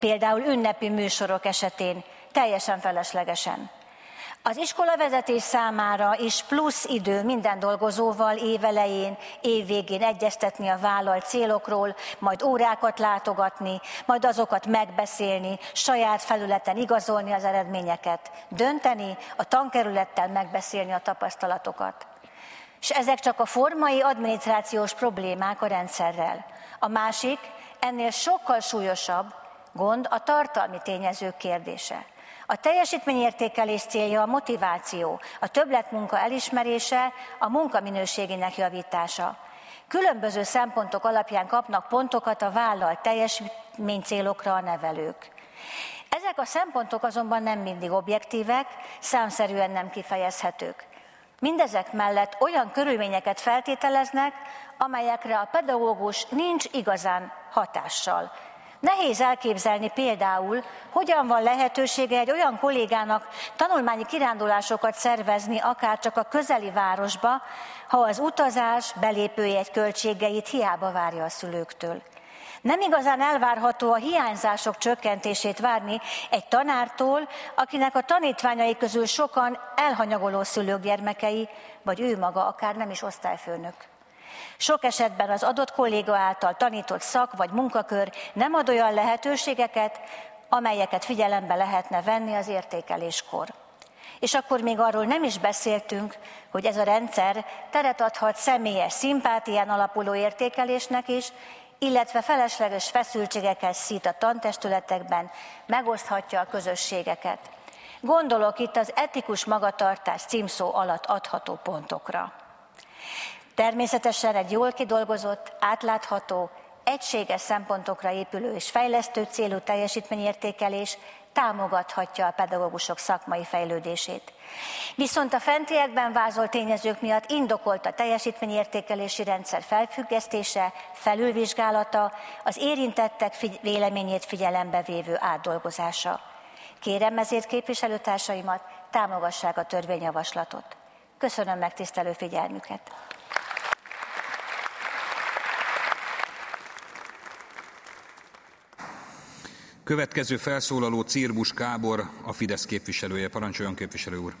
például ünnepi műsorok esetén teljesen feleslegesen. Az iskolavezetés számára is plusz idő minden dolgozóval évelején, évvégén egyeztetni a vállalt célokról, majd órákat látogatni, majd azokat megbeszélni, saját felületen igazolni az eredményeket, dönteni, a tankerülettel megbeszélni a tapasztalatokat. És ezek csak a formai adminisztrációs problémák a rendszerrel. A másik, ennél sokkal súlyosabb gond a tartalmi tényezők kérdése. A teljesítményértékelés célja a motiváció, a többletmunka elismerése, a munkaminőségének javítása. Különböző szempontok alapján kapnak pontokat a vállalt teljesítménycélokra a nevelők. Ezek a szempontok azonban nem mindig objektívek, számszerűen nem kifejezhetők. Mindezek mellett olyan körülményeket feltételeznek, amelyekre a pedagógus nincs igazán hatással. Nehéz elképzelni például, hogyan van lehetősége egy olyan kollégának tanulmányi kirándulásokat szervezni, akár csak a közeli városba, ha az utazás belépőjegy költségeit hiába várja a szülőktől. Nem igazán elvárható a hiányzások csökkentését várni egy tanártól, akinek a tanítványai közül sokan elhanyagoló szülők gyermekei, vagy ő maga akár nem is osztályfőnök. Sok esetben az adott kolléga által tanított szak vagy munkakör nem ad olyan lehetőségeket, amelyeket figyelembe lehetne venni az értékeléskor. És akkor még arról nem is beszéltünk, hogy ez a rendszer teret adhat személyes szimpátián alapuló értékelésnek is, illetve felesleges feszültségeket szít a tantestületekben, megoszthatja a közösségeket. Gondolok itt az etikus magatartás címszó alatt adható pontokra. Természetesen egy jól kidolgozott, átlátható, egységes szempontokra épülő és fejlesztő célú teljesítményértékelés támogathatja a pedagógusok szakmai fejlődését. Viszont a fentiekben vázolt tényezők miatt indokolt a teljesítményértékelési rendszer felfüggesztése, felülvizsgálata, az érintettek véleményét figyelembe vévő átdolgozása. Kérem ezért képviselőtársaimat, támogassák a törvényjavaslatot. Köszönöm megtisztelő figyelmüket! Következő felszólaló Cirbusz Gábor, a Fidesz képviselője. Parancsoljon, képviselő úr!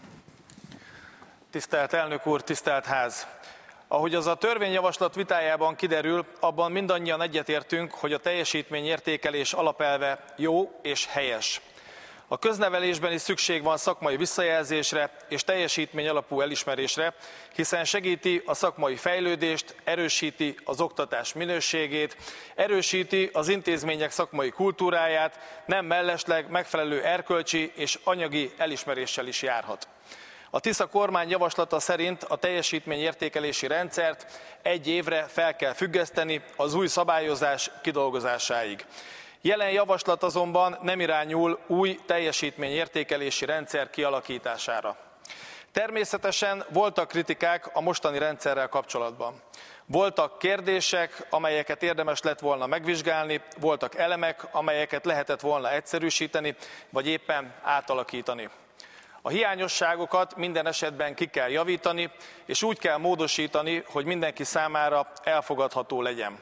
Tisztelt elnök úr, tisztelt ház! Ahogy az a törvényjavaslat vitájában kiderül, abban mindannyian egyetértünk, hogy a teljesítményértékelés alapelve jó és helyes. A köznevelésben is szükség van szakmai visszajelzésre és teljesítmény alapú elismerésre, hiszen segíti a szakmai fejlődést, erősíti az oktatás minőségét, erősíti az intézmények szakmai kultúráját, nem mellesleg megfelelő erkölcsi és anyagi elismeréssel is járhat. A Tisza kormány javaslata szerint a teljesítményértékelési rendszert 1 évre fel kell függeszteni az új szabályozás kidolgozásáig. Jelen javaslat azonban nem irányul új teljesítményértékelési rendszer kialakítására. Természetesen voltak kritikák a mostani rendszerrel kapcsolatban. Voltak kérdések, amelyeket érdemes lett volna megvizsgálni, voltak elemek, amelyeket lehetett volna egyszerűsíteni, vagy éppen átalakítani. A hiányosságokat minden esetben ki kell javítani, és úgy kell módosítani, hogy mindenki számára elfogadható legyen.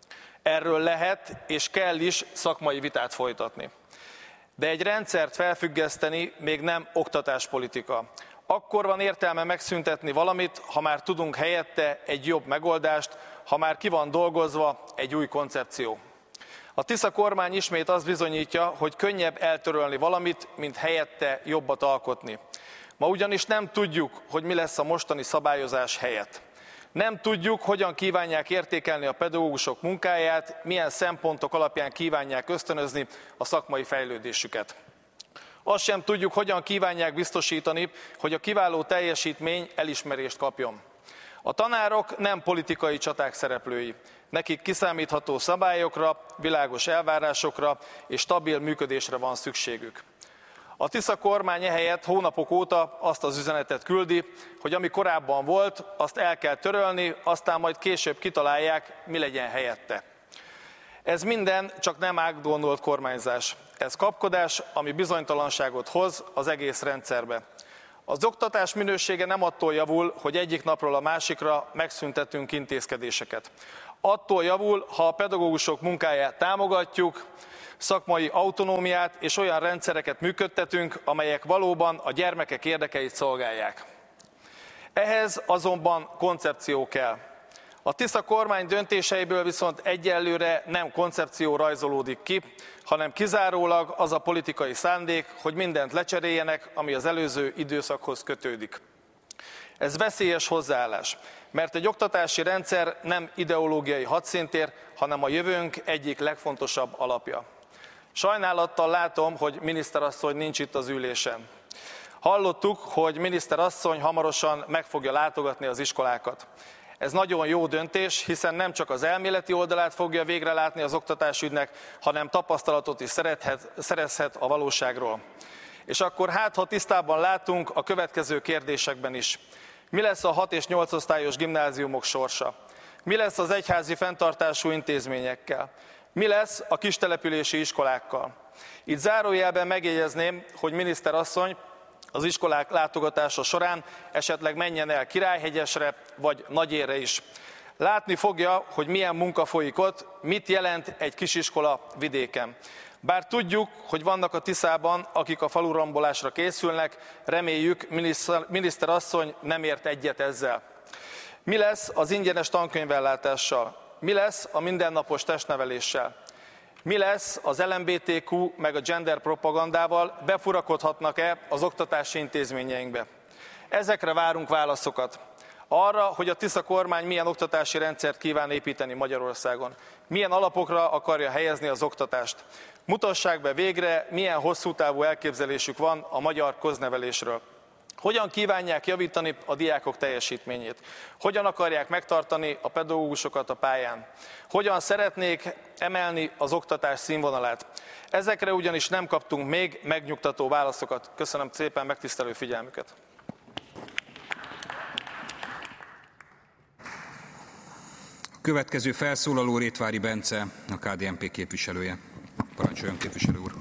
Erről lehet és kell is szakmai vitát folytatni. De egy rendszert felfüggeszteni még nem oktatáspolitika. Akkor van értelme megszüntetni valamit, ha már tudunk helyette egy jobb megoldást, ha már ki van dolgozva egy új koncepció. A Tisza kormány ismét azt bizonyítja, hogy könnyebb eltörölni valamit, mint helyette jobbat alkotni. Ma ugyanis nem tudjuk, hogy mi lesz a mostani szabályozás helyett. Nem tudjuk, hogyan kívánják értékelni a pedagógusok munkáját, milyen szempontok alapján kívánják ösztönözni a szakmai fejlődésüket. Azt sem tudjuk, hogyan kívánják biztosítani, hogy a kiváló teljesítmény elismerést kapjon. A tanárok nem politikai csaták szereplői. Nekik kiszámítható szabályokra, világos elvárásokra és stabil működésre van szükségük. A Tisza kormány ehelyett hónapok óta azt az üzenetet küldi, hogy ami korábban volt, azt el kell törölni, aztán majd később kitalálják, mi legyen helyette. Ez minden csak nem átgondolt kormányzás. Ez kapkodás, ami bizonytalanságot hoz az egész rendszerbe. Az oktatás minősége nem attól javul, hogy egyik napról a másikra megszüntetünk intézkedéseket. Attól javul, ha a pedagógusok munkáját támogatjuk, szakmai autonómiát és olyan rendszereket működtetünk, amelyek valóban a gyermekek érdekeit szolgálják. Ehhez azonban koncepció kell. A Tisza kormány döntéseiből viszont egyelőre nem koncepció rajzolódik ki, hanem kizárólag az a politikai szándék, hogy mindent lecseréljenek, ami az előző időszakhoz kötődik. Ez veszélyes hozzáállás, mert egy oktatási rendszer nem ideológiai hadszintér, hanem a jövőnk egyik legfontosabb alapja. Sajnálattal látom, hogy miniszterasszony nincs itt az ülésen. Hallottuk, hogy miniszterasszony hamarosan meg fogja látogatni az iskolákat. Ez nagyon jó döntés, hiszen nem csak az elméleti oldalát fogja végre látni az oktatásügynek, hanem tapasztalatot is szerezhet a valóságról. És akkor ha tisztában látunk a következő kérdésekben is. Mi lesz a 6 és 8 osztályos gimnáziumok sorsa? Mi lesz az egyházi fenntartású intézményekkel? Mi lesz a kistelepülési iskolákkal? Itt zárójelben megjegyezném, hogy miniszterasszony az iskolák látogatása során esetleg menjen el Királyhegyesre vagy Nagyérre is. Látni fogja, hogy milyen munka folyik ott, mit jelent egy kisiskola vidéken. Bár tudjuk, hogy vannak a Tiszában, akik a falurombolásra készülnek, reméljük, miniszterasszony nem ért egyet ezzel. Mi lesz az ingyenes tankönyvellátással? Mi lesz a mindennapos testneveléssel? Mi lesz az LMBTQ meg a gender propagandával? Befurakodhatnak-e az oktatási intézményeinkbe? Ezekre várunk válaszokat. Arra, hogy a Tisza kormány milyen oktatási rendszert kíván építeni Magyarországon. Milyen alapokra akarja helyezni az oktatást. Mutassák be végre, milyen hosszú távú elképzelésük van a magyar köznevelésről. Hogyan kívánják javítani a diákok teljesítményét? Hogyan akarják megtartani a pedagógusokat a pályán? Hogyan szeretnék emelni az oktatás színvonalát? Ezekre ugyanis nem kaptunk még megnyugtató válaszokat. Köszönöm szépen megtisztelő figyelmüket! Következő felszólaló Rétvári Bence, a KDNP képviselője. Parancsoljon, képviselő úr!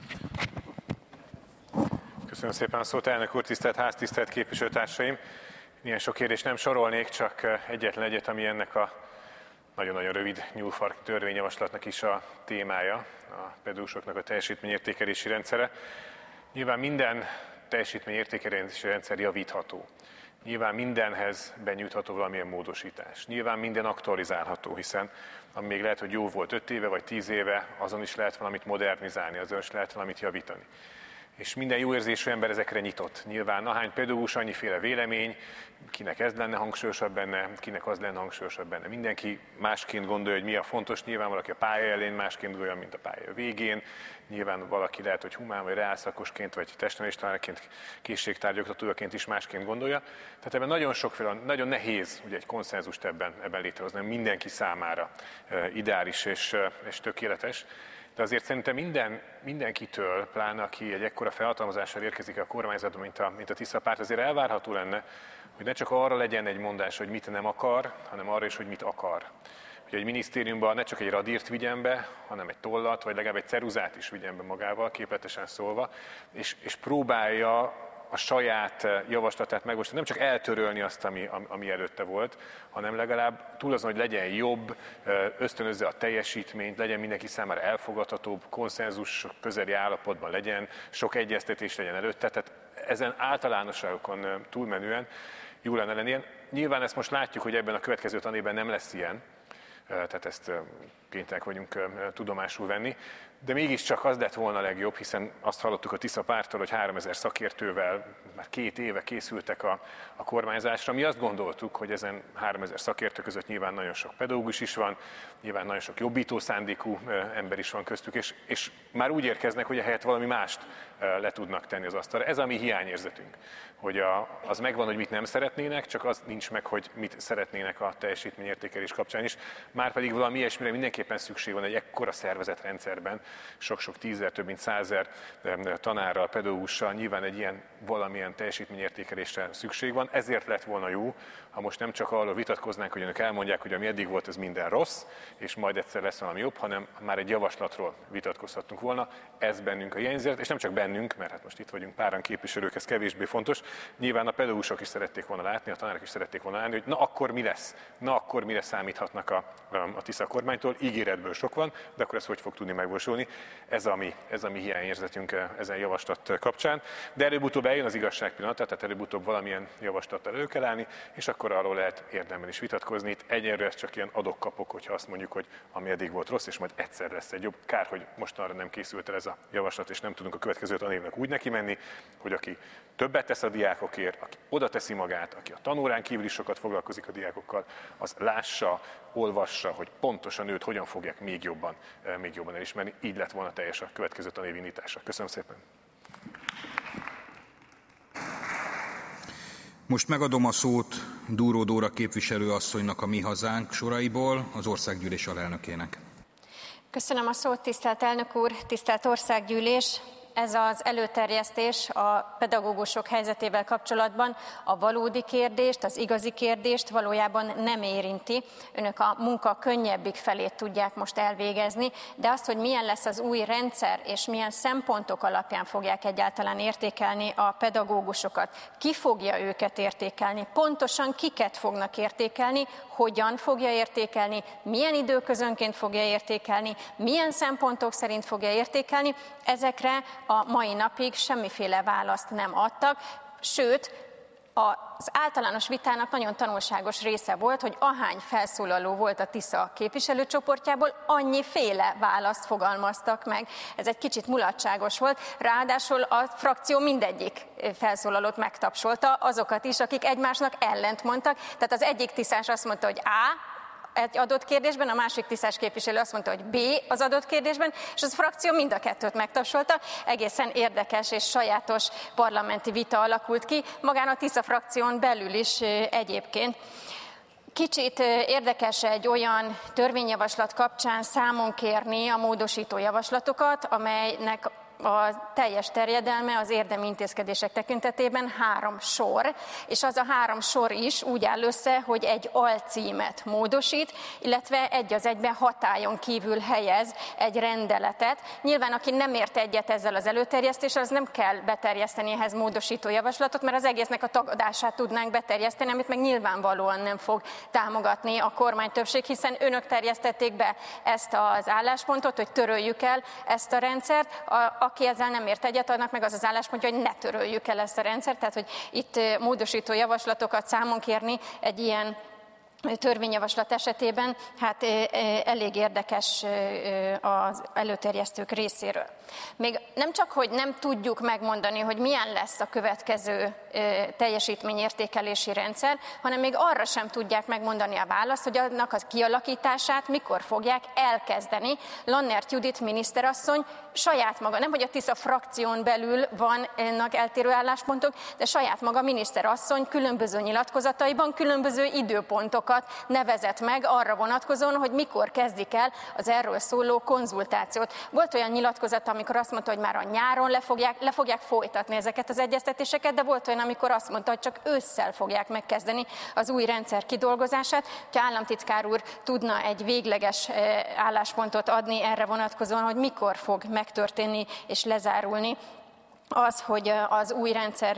Köszönöm szépen a szót, elnök úr, tisztelt ház, tisztelt képviselőtársaim! Ilyen sok kérdést nem sorolnék, csak egyetlen egyet, ami ennek a nagyon-nagyon rövid nyúlfark törvényjavaslatnak is a témája, a pedagógusoknak a teljesítményértékelési rendszere. Nyilván minden teljesítményértékelési rendszer javítható. Nyilván mindenhez benyújtható valamilyen módosítás. Nyilván minden aktualizálható, hiszen ami még lehet, hogy jó volt 5 éve vagy 10 éve, azon is lehet valamit modernizálni, azon is lehet valamit javítani. És minden jó érzésű ember ezekre nyitott. Nyilván ahány pedagógus, annyiféle vélemény, kinek ez lenne hangsúlyosabb benne, kinek az lenne hangsúlyosabb benne. Mindenki másként gondolja, hogy mi a fontos, nyilván valaki a pálya elején másként gondolja, mint a pálya végén. Nyilván valaki lehet, hogy humán vagy reálszakosként, vagy testneveléstanárként, készségtárgyoktatójaként is másként gondolja. Tehát ebben nagyon sokféle, nagyon nehéz ugye egy konszenzust ebben létrehozni, mindenki számára ideális és tökéletes. De azért szerintem mindenkitől, pláne aki egy ekkora felhatalmazással érkezik a kormányzatban, mint a Tisza párt, azért elvárható lenne, hogy ne csak arra legyen egy mondás, hogy mit nem akar, hanem arra is, hogy mit akar. Hogy egy minisztériumban ne csak egy radírt vigyen be, hanem egy tollat, vagy legalább egy ceruzát is vigyen be magával, képletesen szólva, és próbálja a saját javaslatát megvalósítani, nem csak eltörölni azt, ami előtte volt, hanem legalább túl azon, hogy legyen jobb, ösztönözze a teljesítményt, legyen mindenki számára elfogadhatóbb, konszenzus közeli állapotban legyen, sok egyeztetés legyen előtte, tehát ezen általánosságokon túlmenően jó lenne lenni ilyen. Nyilván ezt most látjuk, hogy ebben a következő tanévben nem lesz ilyen, tehát ezt kénytelenek vagyunk tudomásul venni, de mégiscsak az lett volna legjobb, hiszen azt hallottuk a Tisza pártól, hogy 3000 szakértővel már 2 éve készültek a kormányzásra. Mi azt gondoltuk, hogy ezen 3000 szakértő között nyilván nagyon sok pedagógus is van, nyilván nagyon sok jobbító szándékú ember is van köztük, és már úgy érkeznek, hogy ehelyett valami mást le tudnak tenni az asztalra. Ez a mi hiányérzetünk, hogy az megvan, hogy mit nem szeretnének, csak az nincs meg, hogy mit szeretnének a teljesítményértékelés kapcsán is. Márpedig valami ilyesmire mindenképpen szükség van egy ekkora szervezett rendszerben, sok-sok 10 több mint 100 000 tanárral, pedagógussal, nyilván egy ilyen valamilyen teljesítményértékelésre szükség van. Ezért lett volna jó, ha most nem csak arról vitatkoznánk, hogy önök elmondják, hogy ami eddig volt, ez minden rossz, és majd egyszer lesz valami jobb, hanem már egy javaslatról vitatkozhattunk volna. Ez bennünk a hiányzat, és nem csak bennünk, mert hát most itt vagyunk páran képviselők, ez kevésbé fontos. Nyilván a pedagógusok is szerették volna látni, a tanárok is szerették volna látni, hogy na akkor mi lesz? Na akkor mire számíthatnak a Tisza kormánytól? Ígéretből sok van, de akkor ez hogy fog tudni megvalósulni? igazolni. Ez a mi hiányérzetünk ezen javaslat kapcsán. De előbb-utóbb eljön az igazság pillanata, tehát előbb-utóbb valamilyen javaslattal elő kell állni, és akkor arról lehet érdemben is vitatkozni. Itt egyenlőre ez csak ilyen adok-kapok, hogyha azt mondjuk, hogy ami eddig volt rossz, és majd egyszer lesz egy jobb. Kár, hogy mostanra nem készült el ez a javaslat, és nem tudunk a következő tanévnek úgy neki menni, hogy aki többet tesz a diákokért, aki oda teszi magát, aki a tanórán kívül is sokat foglalkozik a diákokkal, az lássa, olvassa, hogy pontosan őt hogyan fogják még jobban elismerni. Így lett volna teljes a következő tanév indítása. Köszönöm szépen! Most megadom a szót Dúró Dóra képviselőasszonynak a Mi Hazánk soraiból, az Országgyűlés alelnökének. Köszönöm a szót, tisztelt elnök úr, tisztelt Országgyűlés! Ez az előterjesztés a pedagógusok helyzetével kapcsolatban a valódi kérdést, az igazi kérdést valójában nem érinti. Önök a munka könnyebbik felét tudják most elvégezni, de azt, hogy milyen lesz az új rendszer, és milyen szempontok alapján fogják egyáltalán értékelni a pedagógusokat, ki fogja őket értékelni, pontosan kiket fognak értékelni, hogyan fogja értékelni, milyen időközönként fogja értékelni, milyen szempontok szerint fogja értékelni, ezekre a mai napig semmiféle választ nem adtak, sőt, az általános vitának nagyon tanulságos része volt, hogy ahány felszólaló volt a TISZA képviselőcsoportjából, annyiféle választ fogalmaztak meg. Ez egy kicsit mulatságos volt, ráadásul a frakció mindegyik felszólalót megtapsolta, azokat is, akik egymásnak ellent mondtak. Tehát az egyik tiszás azt mondta, hogy A, egy adott kérdésben, a másik tisztás képviselő azt mondta, hogy B az adott kérdésben, és az a frakció mind a kettőt megtapsolta. Egészen érdekes és sajátos parlamenti vita alakult ki, magán a TISZA frakción belül is egyébként. Kicsit érdekes egy olyan törvényjavaslat kapcsán számon kérni a módosító javaslatokat, amelynek a teljes terjedelme az érdemi intézkedések tekintetében 3 sor, és az a 3 sor is úgy áll össze, hogy egy alcímet módosít, illetve egy az egyben hatályon kívül helyez egy rendeletet. Nyilván, aki nem ért egyet ezzel az előterjesztéssel, az nem kell beterjeszteni ehhez módosító javaslatot, mert az egésznek a tagadását tudnánk beterjeszteni, amit meg nyilvánvalóan nem fog támogatni a kormánytöbbség, hiszen önök terjesztették be ezt az álláspontot, hogy töröljük el ezt a rendszert. Aki ezzel nem ért egyet, annak meg az az álláspontja, hogy ne töröljük el ezt a rendszert, tehát hogy itt módosító javaslatokat számon kérni egy ilyen törvényjavaslat esetében, hát elég érdekes az előterjesztők részéről. Még nem csak, hogy nem tudjuk megmondani, hogy milyen lesz a következő teljesítményértékelési rendszer, hanem még arra sem tudják megmondani a választ, hogy annak a kialakítását mikor fogják elkezdeni. Lannert Judit miniszterasszony saját maga, nem hogy a TISZA frakción belül vannak eltérő álláspontok, de saját maga miniszterasszony különböző nyilatkozataiban különböző időpontokat nevezett meg arra vonatkozóan, hogy mikor kezdik el az erről szóló konzultációt. Volt olyan nyilatkozat, amikor azt mondta, hogy már a nyáron le fogják folytatni ezeket az egyeztetéseket, de volt olyan, amikor azt mondta, hogy csak ősszel fogják megkezdeni az új rendszer kidolgozását. Ha államtitkár úr tudna egy végleges álláspontot adni erre vonatkozóan, hogy mikor fog megtörténni és lezárulni az, hogy az új rendszer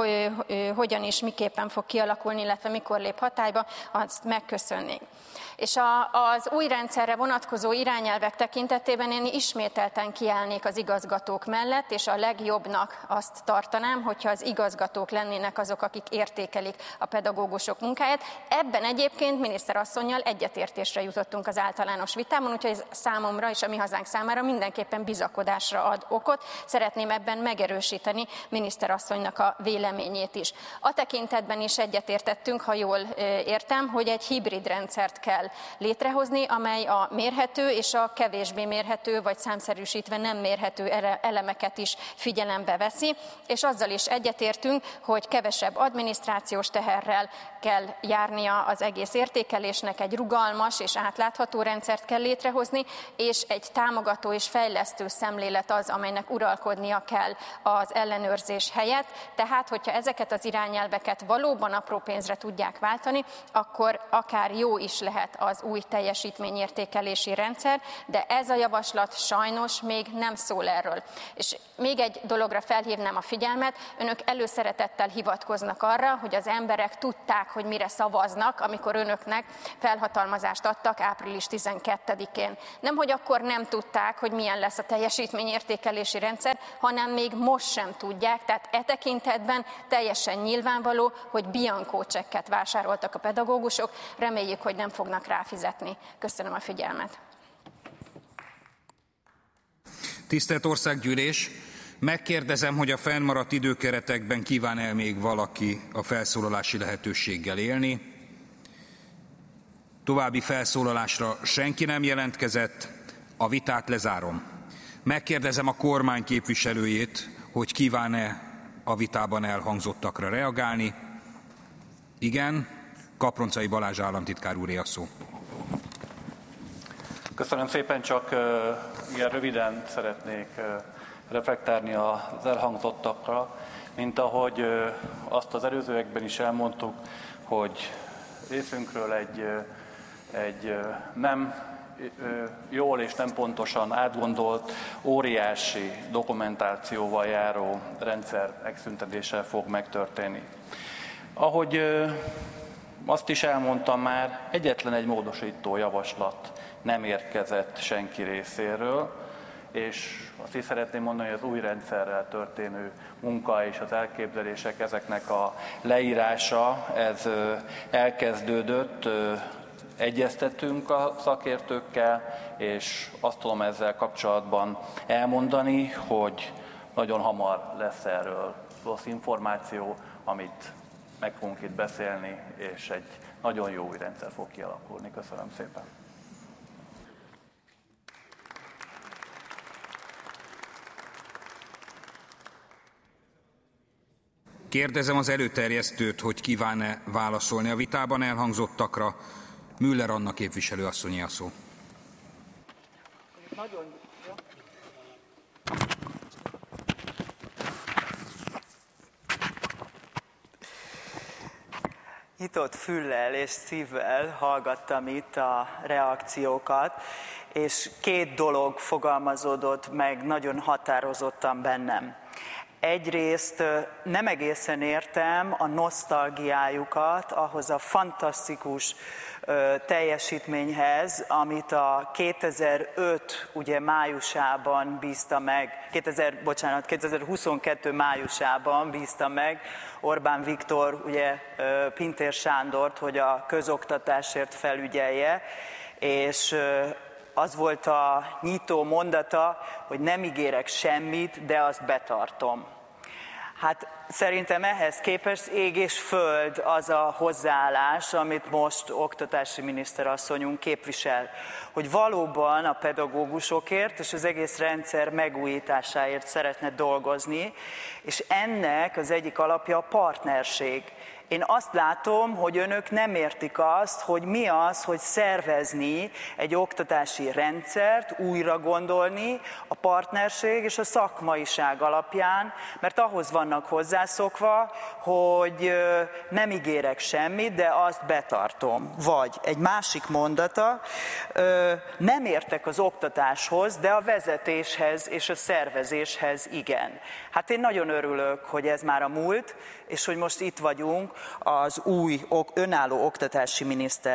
hogyan és miképpen fog kialakulni, illetve mikor lép hatályba, azt megköszönnénk. És az új rendszerre vonatkozó irányelvek tekintetében én ismételten kiállnék az igazgatók mellett, és a legjobbnak azt tartanám, hogyha az igazgatók lennének azok, akik értékelik a pedagógusok munkáját. Ebben egyébként miniszterasszonnyal egyetértésre jutottunk az általános vitában, úgyhogy ez számomra és a Mi Hazánk számára mindenképpen bizakodásra ad okot. Szeretném ebben megerősíteni miniszterasszonynak a véleményét is. A tekintetben is egyetértettünk, ha jól értem, hogy egy hibrid rendszert kell létrehozni, amely a mérhető és a kevésbé mérhető, vagy számszerűsítve nem mérhető elemeket is figyelembe veszi, és azzal is egyetértünk, hogy kevesebb adminisztrációs teherrel kell járnia az egész értékelésnek, egy rugalmas és átlátható rendszert kell létrehozni, és egy támogató és fejlesztő szemlélet az, amelynek uralkodnia kell az ellenőrzés helyett. Tehát, hogyha ezeket az irányelveket valóban apró pénzre tudják váltani, akkor akár jó is lehet lehet az új teljesítményértékelési rendszer, de ez a javaslat sajnos még nem szól erről. És még egy dologra felhívnám a figyelmet, önök előszeretettel hivatkoznak arra, hogy az emberek tudták, hogy mire szavaznak, amikor önöknek felhatalmazást adtak április 12-én. Nemhogy akkor nem tudták, hogy milyen lesz a teljesítményértékelési rendszer, hanem még most sem tudják, tehát e tekintetben teljesen nyilvánvaló, hogy bianco csekket vásároltak a pedagógusok, reméljük, hogy nem fognak ráfizetni. Köszönöm a figyelmet. Tisztelt Országgyűlés! Megkérdezem, hogy a fennmaradt időkeretekben kíván-e még valaki a felszólalási lehetőséggel élni. További felszólalásra senki nem jelentkezett, a vitát lezárom. Megkérdezem a kormány képviselőjét, hogy kíván-e a vitában elhangzottakra reagálni. Igen, Kaproncai Balázs államtitkár úré a szó. Köszönöm szépen, csak ilyen röviden szeretnék reflektálni az elhangzottakra, mint ahogy azt az előzőekben is elmondtuk, hogy részünkről egy nem jól és nem pontosan átgondolt, óriási dokumentációval járó rendszer megszüntetéssel fog megtörténni. Ahogy azt is elmondtam már, egyetlen egy módosító javaslat nem érkezett senki részéről, és azt is szeretném mondani, hogy az új rendszerrel történő munka és az elképzelések, ezeknek a leírása, ez elkezdődött, egyeztettünk a szakértőkkel, és azt tudom ezzel kapcsolatban elmondani, hogy nagyon hamar lesz erről rossz információ, amit meg fogunk itt beszélni, és egy nagyon jó új rendszer fog kialakulni. Köszönöm szépen! Kérdezem az előterjesztőt, hogy kíván-e válaszolni a vitában elhangzottakra. Müller Anna képviselő asszonyé a szó. Nyitott füllel és szívvel hallgattam itt a reakciókat, és két dolog fogalmazódott meg nagyon határozottan bennem. Egyrészt nem egészen értem a nosztalgiájukat ahhoz a fantasztikus teljesítményhez, amit a 2005 ugye májusában bízta meg, 2022 májusában bízta meg Orbán Viktor, ugye Pintér Sándort, hogy a közoktatásért felügyelje, és az volt a nyitó mondata, hogy nem ígérek semmit, de azt betartom. Hát szerintem ehhez képest ég és föld az a hozzáállás, amit most oktatási miniszterasszonyunk képvisel, hogy valóban a pedagógusokért és az egész rendszer megújításáért szeretne dolgozni, és ennek az egyik alapja a partnerség. Én azt látom, hogy önök nem értik azt, hogy mi az, hogy szervezni egy oktatási rendszert, újra gondolni a partnerség és a szakmaiság alapján, mert ahhoz vannak hozzászokva, hogy nem ígérek semmit, de azt betartom. Vagy egy másik mondata, nem értek az oktatáshoz, de a vezetéshez és a szervezéshez igen. Hát én nagyon örülök, hogy ez már a múlt, és hogy most itt vagyunk az új önálló oktatási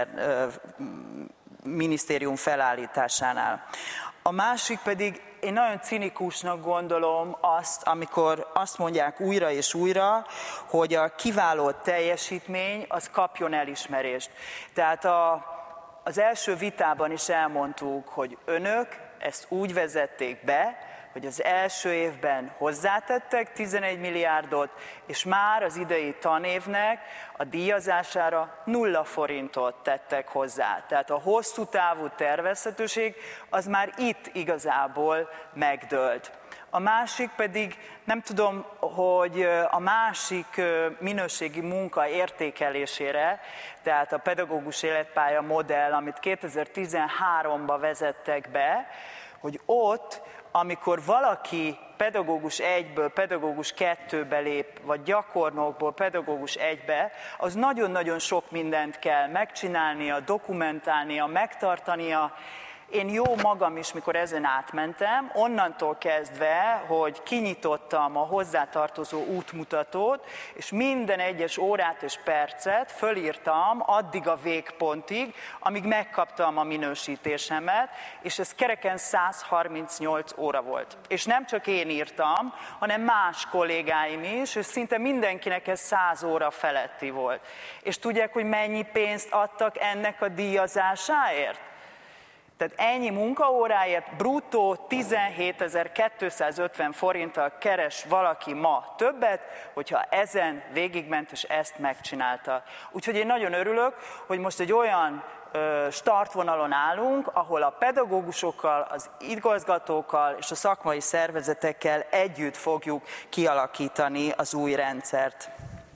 minisztérium felállításánál. A másik pedig, én nagyon cinikusnak gondolom azt, amikor azt mondják újra és újra, hogy a kiváló teljesítmény az kapjon elismerést. Tehát az első vitában is elmondtuk, hogy önök ezt úgy vezették be, hogy az első évben hozzátettek 11 milliárdot, és már az idei tanévnek a díjazására 0 forintot tettek hozzá. Tehát a hosszú távú tervezhetőség az már itt igazából megdőlt. A másik pedig, nem tudom, hogy a másik minőségi munka értékelésére, tehát a pedagógus életpálya modell, amit 2013-ban vezettek be, hogy ott, amikor valaki pedagógus 1-ből pedagógus 2-be lép, vagy gyakornokból pedagógus 1-be, az nagyon-nagyon sok mindent kell megcsinálnia, dokumentálnia, megtartania. Én jó magam is, mikor ezen átmentem, onnantól kezdve, hogy kinyitottam a hozzátartozó útmutatót, és minden egyes órát és percet fölírtam addig a végpontig, amíg megkaptam a minősítésemet, és ez kereken 138 óra volt. És nem csak én írtam, hanem más kollégáim is, és szinte mindenkinek ez 100 óra feletti volt. És tudják, hogy mennyi pénzt adtak ennek a díjazásáért? Tehát ennyi munkaóráért bruttó 17.250 forinttal keres valaki ma többet, hogyha ezen végigment és ezt megcsinálta. Úgyhogy én nagyon örülök, hogy most egy olyan startvonalon állunk, ahol a pedagógusokkal, az igazgatókkal és a szakmai szervezetekkel együtt fogjuk kialakítani az új rendszert.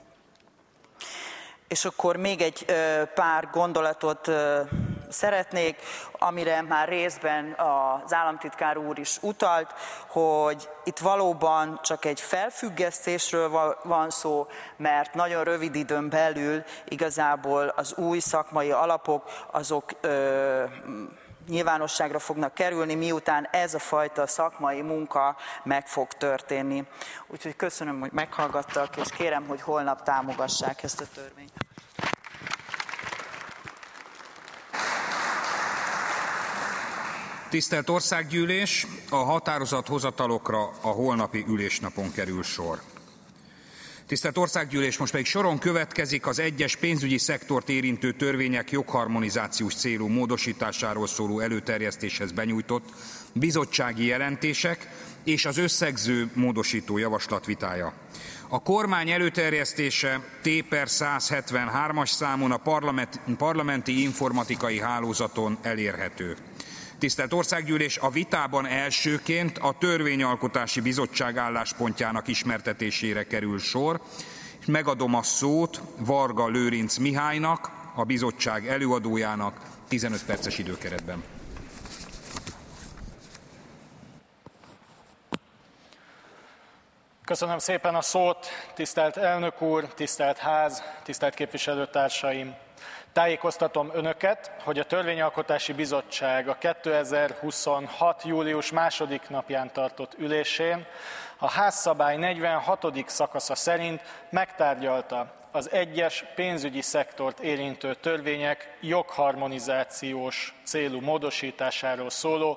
És akkor még egy pár gondolatot szeretnék, amire már részben az államtitkár úr is utalt, hogy itt valóban csak egy felfüggesztésről van szó, mert nagyon rövid időn belül igazából az új szakmai alapok azok nyilvánosságra fognak kerülni, miután ez a fajta szakmai munka meg fog történni. Úgyhogy köszönöm, hogy meghallgattak, és kérem, hogy holnap támogassák ezt a törvényt. Tisztelt Országgyűlés, a határozathozatalokra a holnapi ülésnapon kerül sor. Tisztelt Országgyűlés, most pedig soron következik az egyes pénzügyi szektort érintő törvények jogharmonizációs célú módosításáról szóló előterjesztéshez benyújtott bizottsági jelentések és az összegző módosító javaslat vitája. A kormány előterjesztése T/173-as számon a parlamenti informatikai hálózaton elérhető. Tisztelt Országgyűlés, a vitában elsőként a Törvényalkotási Bizottság álláspontjának ismertetésére kerül sor. Megadom a szót Varga Lőrinc Mihálynak, a bizottság előadójának 15 perces időkeretben. Köszönöm szépen a szót, tisztelt elnök úr, tisztelt ház, tisztelt képviselőtársaim! Tájékoztatom önöket, hogy a Törvényalkotási Bizottság a 2026. július 2. napján tartott ülésén a házszabály 46. szakasza szerint megtárgyalta az egyes pénzügyi szektort érintő törvények jogharmonizációs célú módosításáról szóló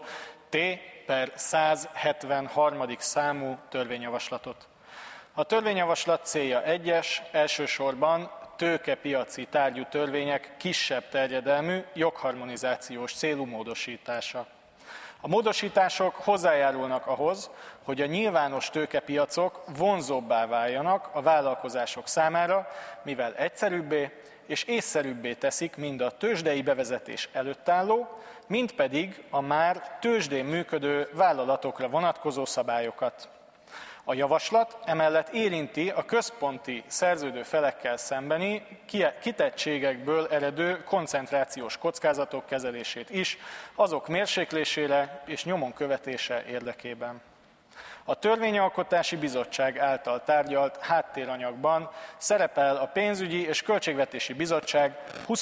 T/173. számú törvényjavaslatot. A törvényjavaslat célja elsősorban tőkepiaci tárgyú törvények kisebb terjedelmű jogharmonizációs célú módosítása. A módosítások hozzájárulnak ahhoz, hogy a nyilvános tőkepiacok vonzóbbá váljanak a vállalkozások számára, mivel egyszerűbbé és észszerűbbé teszik mind a tőzsdei bevezetés előtt álló, mind pedig a már tőzsdén működő vállalatokra vonatkozó szabályokat. A javaslat emellett érinti a központi szerződő felekkel szembeni kitettségekből eredő koncentrációs kockázatok kezelését is, azok mérséklésére és nyomon követése érdekében. A Törvényalkotási Bizottság által tárgyalt háttéranyagban szerepel a Pénzügyi és Költségvetési Bizottság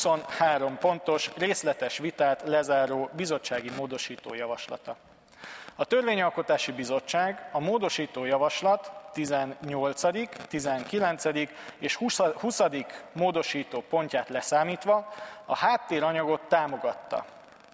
23 pontos részletes vitát lezáró bizottsági módosító javaslata. A Törvényalkotási Bizottság a módosító javaslat 18., 19. és 20. módosító pontját leszámítva a háttéranyagot támogatta.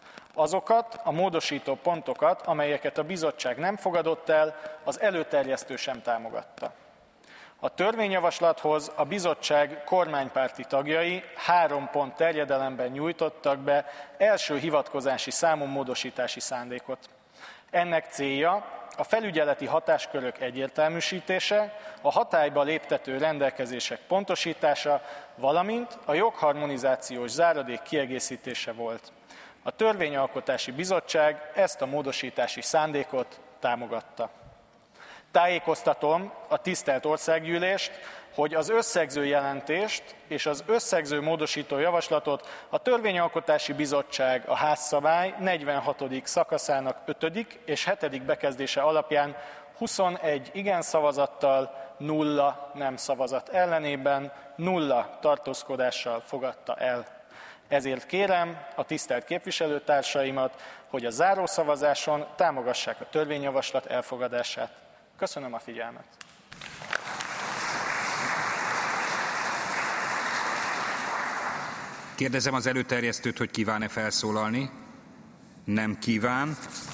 Azokat a módosító pontokat, amelyeket a bizottság nem fogadott el, az előterjesztő sem támogatta. A törvényjavaslathoz a bizottság kormánypárti tagjai 3 pont terjedelemben nyújtottak be első hivatkozási számú módosítási szándékot. Ennek célja a felügyeleti hatáskörök egyértelműsítése, a hatályba léptető rendelkezések pontosítása, valamint a jogharmonizációs záradék kiegészítése volt. A Törvényalkotási Bizottság ezt a módosítási szándékot támogatta. Tájékoztatom a tisztelt Országgyűlést, hogy az összegző jelentést és az összegző módosító javaslatot a Törvényalkotási Bizottság a házszabály 46. szakaszának 5. és 7. bekezdése alapján 21 igen szavazattal, 0 nem szavazat ellenében, 0 tartózkodással fogadta el. Ezért kérem a tisztelt képviselőtársaimat, hogy a zárószavazáson támogassák a törvényjavaslat elfogadását. Köszönöm a figyelmet! Kérdezem az előterjesztőt, hogy kíván-e felszólalni. Nem kíván.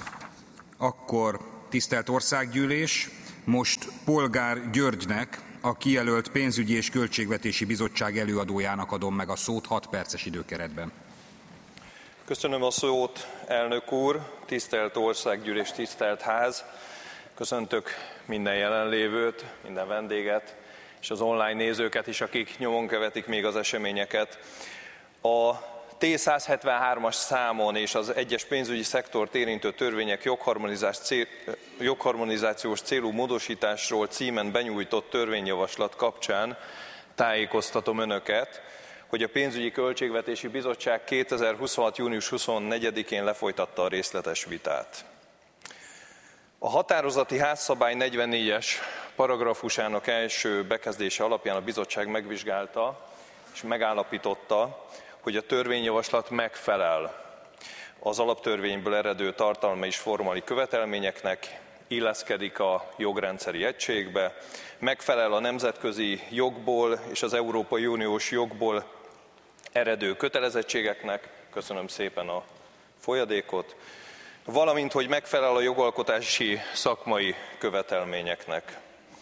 Akkor, tisztelt Országgyűlés, most Polgár Györgynek, a kijelölt pénzügyi és költségvetési bizottság előadójának adom meg a szót 6 perces időkeretben. Köszönöm a szót, elnök úr, tisztelt Országgyűlés, tisztelt ház. Köszöntök minden jelenlévőt, minden vendéget, és az online nézőket is, akik nyomon követik még az eseményeket. A T173-as számon és az egyes pénzügyi szektort érintő törvények jogharmonizációs célú módosításról címen benyújtott törvényjavaslat kapcsán tájékoztatom önöket, hogy a Pénzügyi Költségvetési Bizottság 2026. június 24-én lefolytatta a részletes vitát. A határozati házszabály 44-es paragrafusának első bekezdése alapján a bizottság megvizsgálta és megállapította, hogy a törvényjavaslat megfelel az alaptörvényből eredő tartalmi és formali követelményeknek, illeszkedik a jogrendszeri egységbe, megfelel a nemzetközi jogból és az Európai Uniós jogból eredő kötelezettségeknek, köszönöm szépen a folyadékot, valamint, hogy megfelel a jogalkotási szakmai követelményeknek.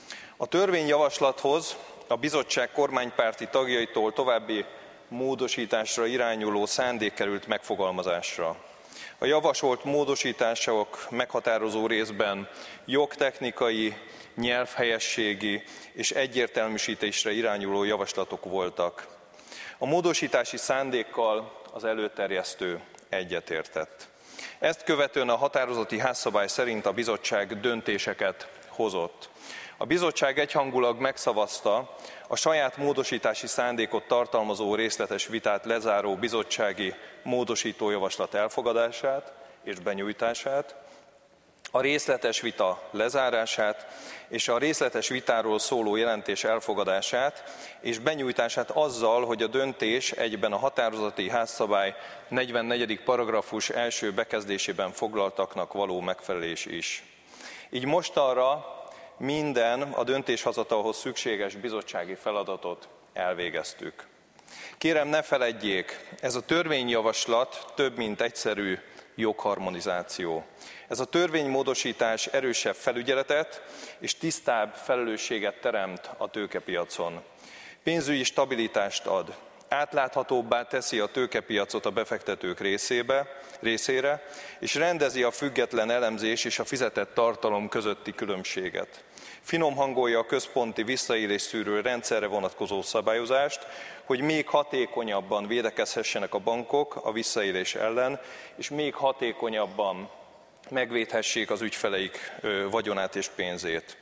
A törvényjavaslathoz a bizottság kormánypárti tagjaitól további módosításra irányuló szándék került megfogalmazásra. A javasolt módosítások meghatározó részben jogtechnikai, nyelvhelyességi és egyértelműsítésre irányuló javaslatok voltak. A módosítási szándékkal az előterjesztő egyetértett. Ezt követően a határozati házszabály szerint a bizottság döntéseket hozott. A bizottság egyhangulag megszavazta a saját módosítási szándékot tartalmazó részletes vitát lezáró bizottsági módosítójavaslat elfogadását és benyújtását, a részletes vita lezárását és a részletes vitáról szóló jelentés elfogadását és benyújtását azzal, hogy a döntés egyben a határozati házszabály 44. paragrafus első bekezdésében foglaltaknak való megfelelés is. Így mostanra minden a döntéshozatalhoz szükséges bizottsági feladatot elvégeztük. Kérem, ne feledjék, ez a törvényjavaslat több, mint egyszerű jogharmonizáció. Ez a törvénymódosítás erősebb felügyeletet és tisztább felelősséget teremt a tőkepiacon. Pénzügyi stabilitást ad, átláthatóbbá teszi a tőkepiacot a befektetők részére, és rendezi a független elemzés és a fizetett tartalom közötti különbséget. Finom hangolja a központi visszaélésszűrő rendszerre vonatkozó szabályozást, hogy még hatékonyabban védekezhessenek a bankok a visszaélés ellen, és még hatékonyabban megvédhessék az ügyfeleik vagyonát és pénzét.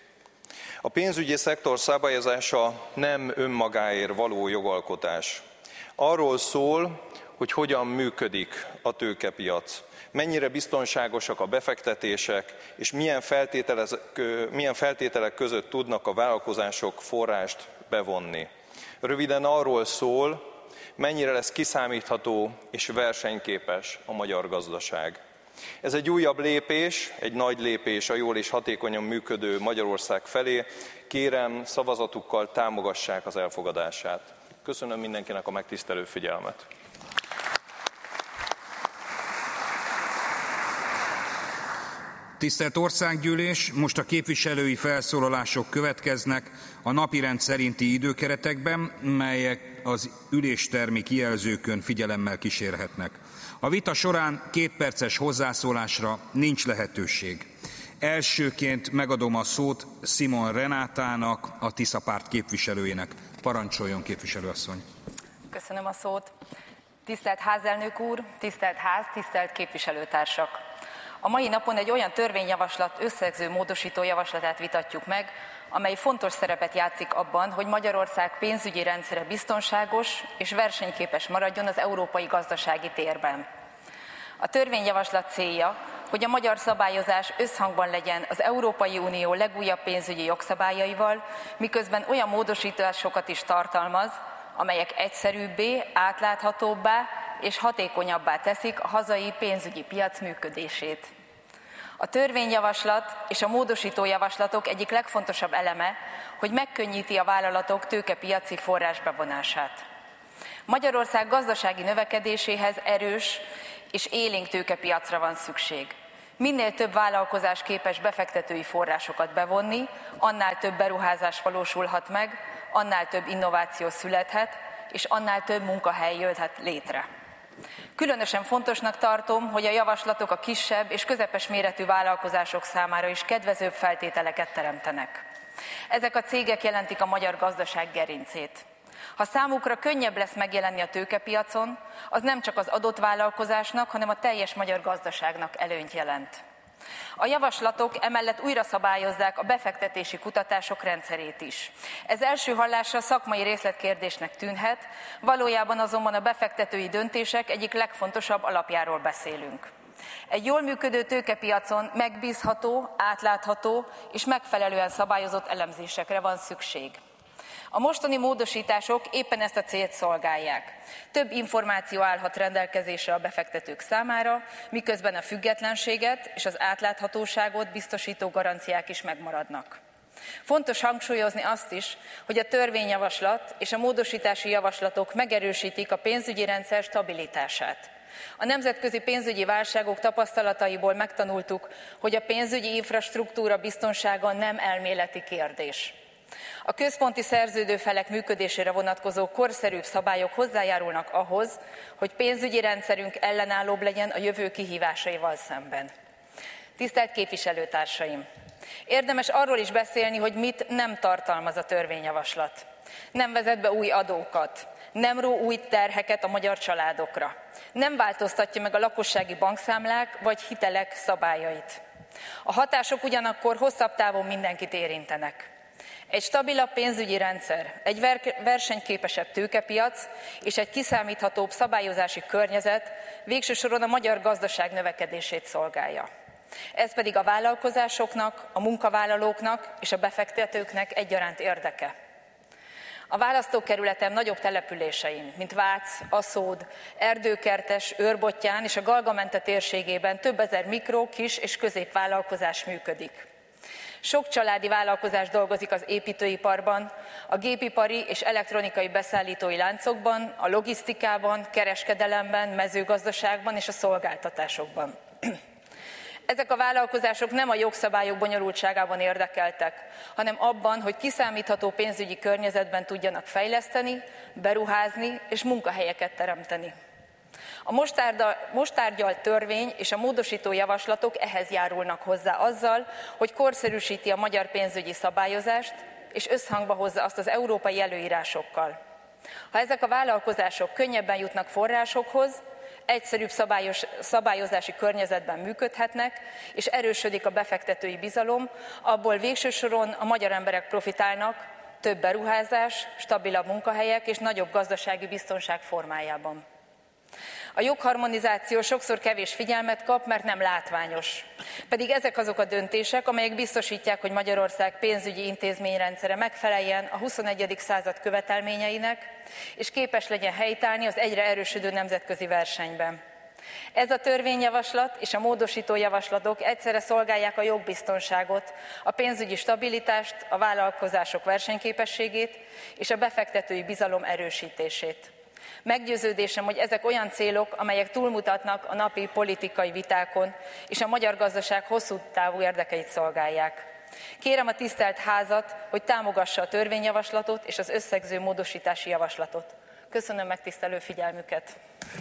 A pénzügyi szektor szabályozása nem önmagáért való jogalkotás. Arról szól, hogy hogyan működik a tőkepiac, mennyire biztonságosak a befektetések, és milyen feltételek között tudnak a vállalkozások forrást bevonni. Röviden arról szól, mennyire lesz kiszámítható és versenyképes a magyar gazdaság. Ez egy újabb lépés, egy nagy lépés a jól és hatékonyan működő Magyarország felé. Kérem, szavazatukkal támogassák az elfogadását. Köszönöm mindenkinek a megtisztelő figyelmet. Tisztelt Országgyűlés, most a képviselői felszólalások következnek a napirend szerinti időkeretekben, melyek az üléstermi kijelzőkön figyelemmel kísérhetnek. A vita során 2 perces hozzászólásra nincs lehetőség. Elsőként megadom a szót Simon Renátának, a Tisza párt képviselőjének. Parancsoljon, képviselőasszony! Köszönöm a szót. Tisztelt házelnök úr, tisztelt ház, tisztelt képviselőtársak! A mai napon egy olyan törvényjavaslat összegző módosító javaslatát vitatjuk meg, amely fontos szerepet játszik abban, hogy Magyarország pénzügyi rendszere biztonságos és versenyképes maradjon az európai gazdasági térben. A törvényjavaslat célja, hogy a magyar szabályozás összhangban legyen az Európai Unió legújabb pénzügyi jogszabályaival, miközben olyan módosításokat is tartalmaz, amelyek egyszerűbbé, átláthatóbbá és hatékonyabbá teszik a hazai pénzügyi piac működését. A törvényjavaslat és a módosító javaslatok egyik legfontosabb eleme, hogy megkönnyíti a vállalatok tőkepiaci forrásbevonását. Magyarország gazdasági növekedéséhez erős és élénk tőkepiacra van szükség. Minél több vállalkozás képes befektetői forrásokat bevonni, annál több beruházás valósulhat meg, annál több innováció születhet, és annál több munkahely jöhet létre. Különösen fontosnak tartom, hogy a javaslatok a kisebb és közepes méretű vállalkozások számára is kedvezőbb feltételeket teremtenek. Ezek a cégek jelentik a magyar gazdaság gerincét. Ha számukra könnyebb lesz megjelenni a tőkepiacon, az nem csak az adott vállalkozásnak, hanem a teljes magyar gazdaságnak előnyt jelent. A javaslatok emellett újra szabályozzák a befektetési kutatások rendszerét is. Ez első hallásra szakmai részletkérdésnek tűnhet, valójában azonban a befektetői döntések egyik legfontosabb alapjáról beszélünk. Egy jól működő tőkepiacon megbízható, átlátható és megfelelően szabályozott elemzésekre van szükség. A mostani módosítások éppen ezt a célt szolgálják. Több információ állhat rendelkezésre a befektetők számára, miközben a függetlenséget és az átláthatóságot biztosító garanciák is megmaradnak. Fontos hangsúlyozni azt is, hogy a törvényjavaslat és a módosítási javaslatok megerősítik a pénzügyi rendszer stabilitását. A nemzetközi pénzügyi válságok tapasztalataiból megtanultuk, hogy a pénzügyi infrastruktúra biztonsága nem elméleti kérdés. A központi szerződő felek működésére vonatkozó korszerűbb szabályok hozzájárulnak ahhoz, hogy pénzügyi rendszerünk ellenállóbb legyen a jövő kihívásaival szemben. Tisztelt képviselőtársaim! Érdemes arról is beszélni, hogy mit nem tartalmaz a törvényjavaslat. Nem vezet be új adókat, nem ró új terheket a magyar családokra, nem változtatja meg a lakossági bankszámlák vagy hitelek szabályait. A hatások ugyanakkor hosszabb távon mindenkit érintenek. Egy stabilabb pénzügyi rendszer, egy versenyképesebb tőkepiac és egy kiszámíthatóbb szabályozási környezet végső soron a magyar gazdaság növekedését szolgálja. Ez pedig a vállalkozásoknak, a munkavállalóknak és a befektetőknek egyaránt érdeke. A választókerületem nagyobb településein, mint Vác, Aszód, Erdőkertes, Őrbottyán és a Galga-Mente térségében több ezer mikro, kis és középvállalkozás működik. Sok családi vállalkozás dolgozik az építőiparban, a gépipari és elektronikai beszállítói láncokban, a logisztikában, kereskedelemben, mezőgazdaságban és a szolgáltatásokban. Ezek a vállalkozások nem a jogszabályok bonyolultságában érdekeltek, hanem abban, hogy kiszámítható pénzügyi környezetben tudjanak fejleszteni, beruházni és munkahelyeket teremteni. A most tárgyalt törvény és a módosító javaslatok ehhez járulnak hozzá azzal, hogy korszerűsíti a magyar pénzügyi szabályozást, és összhangba hozza azt az európai előírásokkal. Ha ezek a vállalkozások könnyebben jutnak forrásokhoz, egyszerűbb szabályozási környezetben működhetnek, és erősödik a befektetői bizalom, abból végső soron a magyar emberek profitálnak több beruházás, stabilabb munkahelyek és nagyobb gazdasági biztonság formájában. A jogharmonizáció sokszor kevés figyelmet kap, mert nem látványos. Pedig ezek azok a döntések, amelyek biztosítják, hogy Magyarország pénzügyi intézményrendszere megfeleljen a 21. század követelményeinek, és képes legyen helytállni az egyre erősödő nemzetközi versenyben. Ez a törvényjavaslat és a módosító javaslatok egyszerre szolgálják a jogbiztonságot, a pénzügyi stabilitást, a vállalkozások versenyképességét és a befektetői bizalom erősítését. Meggyőződésem, hogy ezek olyan célok, amelyek túlmutatnak a napi politikai vitákon, és a magyar gazdaság hosszú távú érdekeit szolgálják. Kérem a tisztelt házat, hogy támogassa a törvényjavaslatot és az összegző módosítási javaslatot. Köszönöm megtisztelő figyelmüket!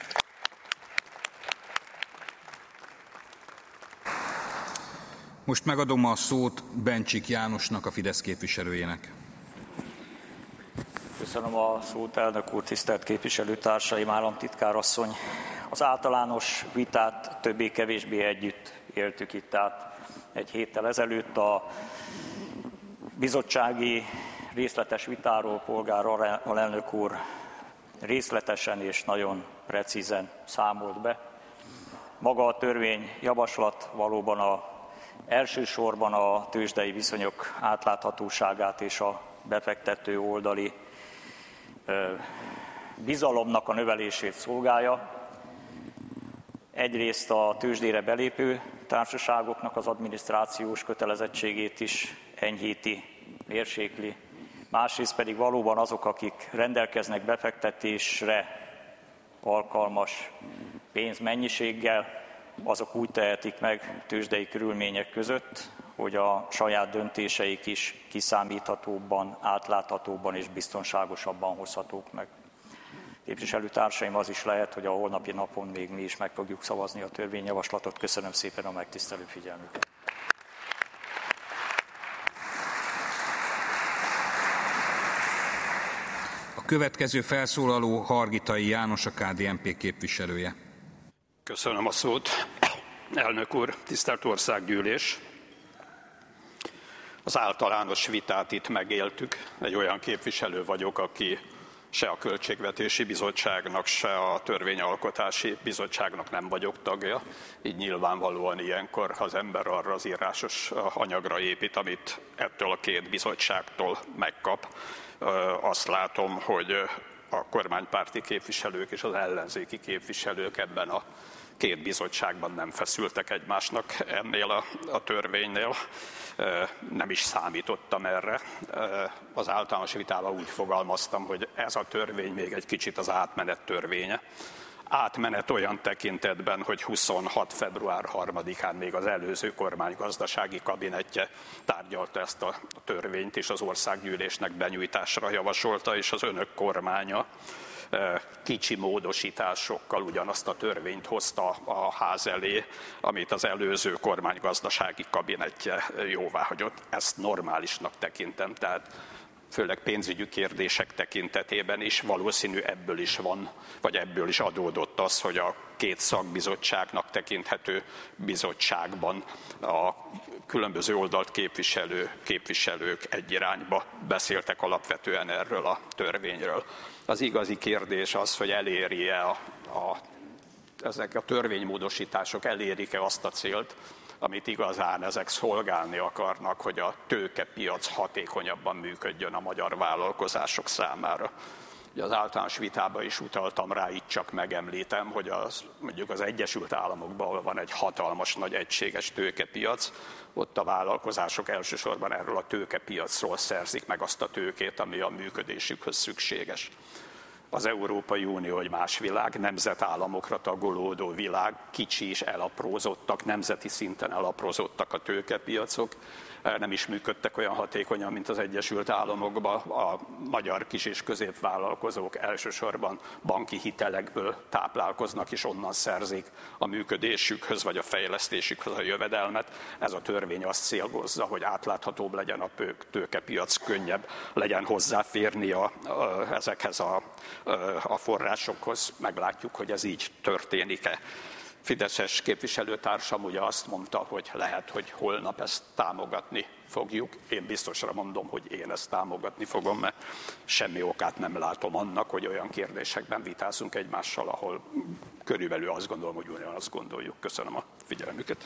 Most megadom a szót Bencsik Jánosnak, a Fidesz képviselőjének. Köszönöm a szót, elnök úr, tisztelt képviselőtársaim, államtitkárasszony. Az általános vitát többé-kevésbé együtt éltük itt át egy héttel ezelőtt. A bizottsági részletes vitáról polgár alelnök úr részletesen és nagyon precízen számolt be. Maga a törvényjavaslat valóban elsősorban a tőzsdei viszonyok átláthatóságát és a befektető oldali bizalomnak a növelését szolgálja. Egyrészt a tőzsdére belépő társaságoknak az adminisztrációs kötelezettségét is enyhíti, mérsékli. Másrészt pedig valóban azok, akik rendelkeznek befektetésre alkalmas pénzmennyiséggel, azok úgy tehetik meg tőzsdei körülmények között, hogy a saját döntéseik is kiszámíthatóbban, átláthatóbban és biztonságosabban hozhatók meg. Képviselőtársaim, az is lehet, hogy a holnapi napon még mi is meg fogjuk szavazni a törvényjavaslatot. Köszönöm szépen a megtisztelő figyelmüket. A következő felszólaló Hargitai János, a KDNP képviselője. Köszönöm a szót. Elnök úr, tisztelt Országgyűlés! Az általános vitát itt megéltük. Egy olyan képviselő vagyok, aki se a Költségvetési Bizottságnak, se a Törvényalkotási Bizottságnak nem vagyok tagja. Így nyilvánvalóan ilyenkor az ember arra az írásos anyagra épít, amit ettől a két bizottságtól megkap. Azt látom, hogy a kormánypárti képviselők és az ellenzéki képviselők ebben a két bizottságban nem feszültek egymásnak ennél a törvénynél. Nem is számítottam erre. Az általános vitában úgy fogalmaztam, hogy ez a törvény még egy kicsit az átmenet törvénye. Átmenet olyan tekintetben, hogy 26. február 3-án még az előző kormány gazdasági kabinetje tárgyalta ezt a törvényt, és az Országgyűlésnek benyújtásra javasolta, és az önök kormánya kicsi módosításokkal ugyanazt a törvényt hozta a ház elé, amit az előző kormány gazdasági kabinetje jóváhagyott. Ezt normálisnak tekintem, tehát főleg pénzügyi kérdések tekintetében is valószínű ebből is van, vagy ebből is adódott az, hogy a két szakbizottságnak tekinthető bizottságban a különböző oldalt képviselők egy irányba beszéltek alapvetően erről a törvényről. Az igazi kérdés az, hogy eléri-e ezek a törvénymódosítások elérik-e azt a célt, amit igazán ezek szolgálni akarnak, hogy a tőkepiac hatékonyabban működjön a magyar vállalkozások számára. Ugye az általános vitában is utaltam rá, itt csak megemlítem, hogy mondjuk az Egyesült Államokban, ahol van egy hatalmas nagy egységes tőkepiac, ott a vállalkozások elsősorban erről a tőkepiacról szerzik meg azt a tőkét, ami a működésükhöz szükséges. Az Európai Unió egy más világ, nemzetállamokra tagolódó világ, kicsi is elaprózottak, nemzeti szinten elaprózottak a tőkepiacok, nem is működtek olyan hatékonyan, mint az Egyesült Államokban. A magyar kis- és középvállalkozók elsősorban banki hitelekből táplálkoznak, és onnan szerzik a működésükhöz vagy a fejlesztésükhöz a jövedelmet. Ez a törvény azt célozza, hogy átláthatóbb legyen a tőkepiac, könnyebb legyen hozzáférni ezekhez a forrásokhoz. Meglátjuk, hogy ez így történik-e. Fideszes képviselőtársam ugye azt mondta, hogy lehet, hogy holnap ezt támogatni fogjuk. Én biztosra mondom, hogy én ezt támogatni fogom, mert semmi okát nem látom annak, hogy olyan kérdésekben vitázunk egymással, ahol körülbelül azt gondolom, hogy ugyanazt gondoljuk. Köszönöm a figyelmüket.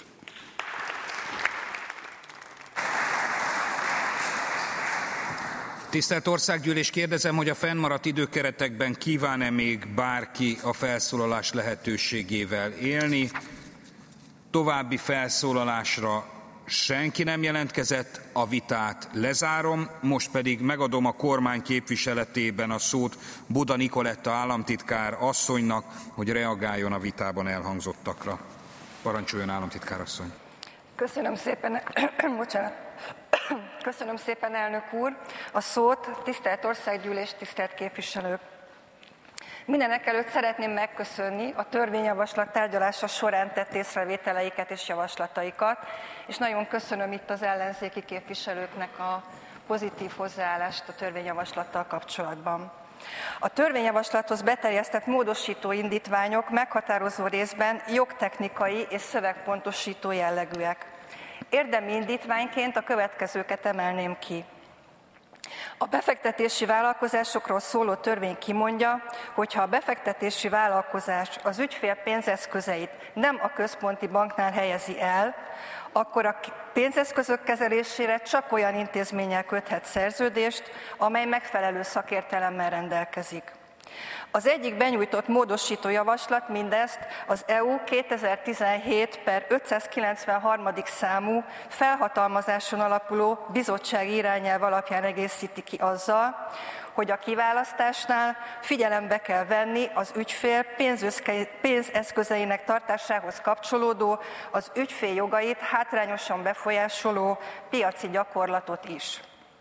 Tisztelt Országgyűlés, kérdezem, hogy a fennmaradt időkeretekben kíván-e még bárki a felszólalás lehetőségével élni. További felszólalásra senki nem jelentkezett, a vitát lezárom, most pedig megadom a kormány képviseletében a szót Buda Nikoletta államtitkár asszonynak, hogy reagáljon a vitában elhangzottakra. Parancsoljon, államtitkár asszony! Köszönöm szépen, Köszönöm szépen, elnök úr, a szót, tisztelt Országgyűlés, tisztelt képviselők! Mindenekelőtt szeretném megköszönni a törvényjavaslat tárgyalása során tett észrevételeiket és javaslataikat, és nagyon köszönöm itt az ellenzéki képviselőknek a pozitív hozzáállást a törvényjavaslattal kapcsolatban. A törvényjavaslathoz beterjesztett módosító indítványok meghatározó részben jogtechnikai és szövegpontosító jellegűek. Érdemi indítványként a következőket emelném ki. A befektetési vállalkozásokról szóló törvény kimondja, hogy ha a befektetési vállalkozás az ügyfél pénzeszközeit nem a központi banknál helyezi el, akkor a pénzeszközök kezelésére csak olyan intézménnyel köthet szerződést, amely megfelelő szakértelemmel rendelkezik. Az egyik benyújtott módosító javaslat mindezt az EU 2017/593. számú felhatalmazáson alapuló bizottsági irányelv alapján egészíti ki azzal, hogy a kiválasztásnál figyelembe kell venni az ügyfél pénzeszközeinek tartásához kapcsolódó, az ügyfél jogait hátrányosan befolyásoló piaci gyakorlatot is.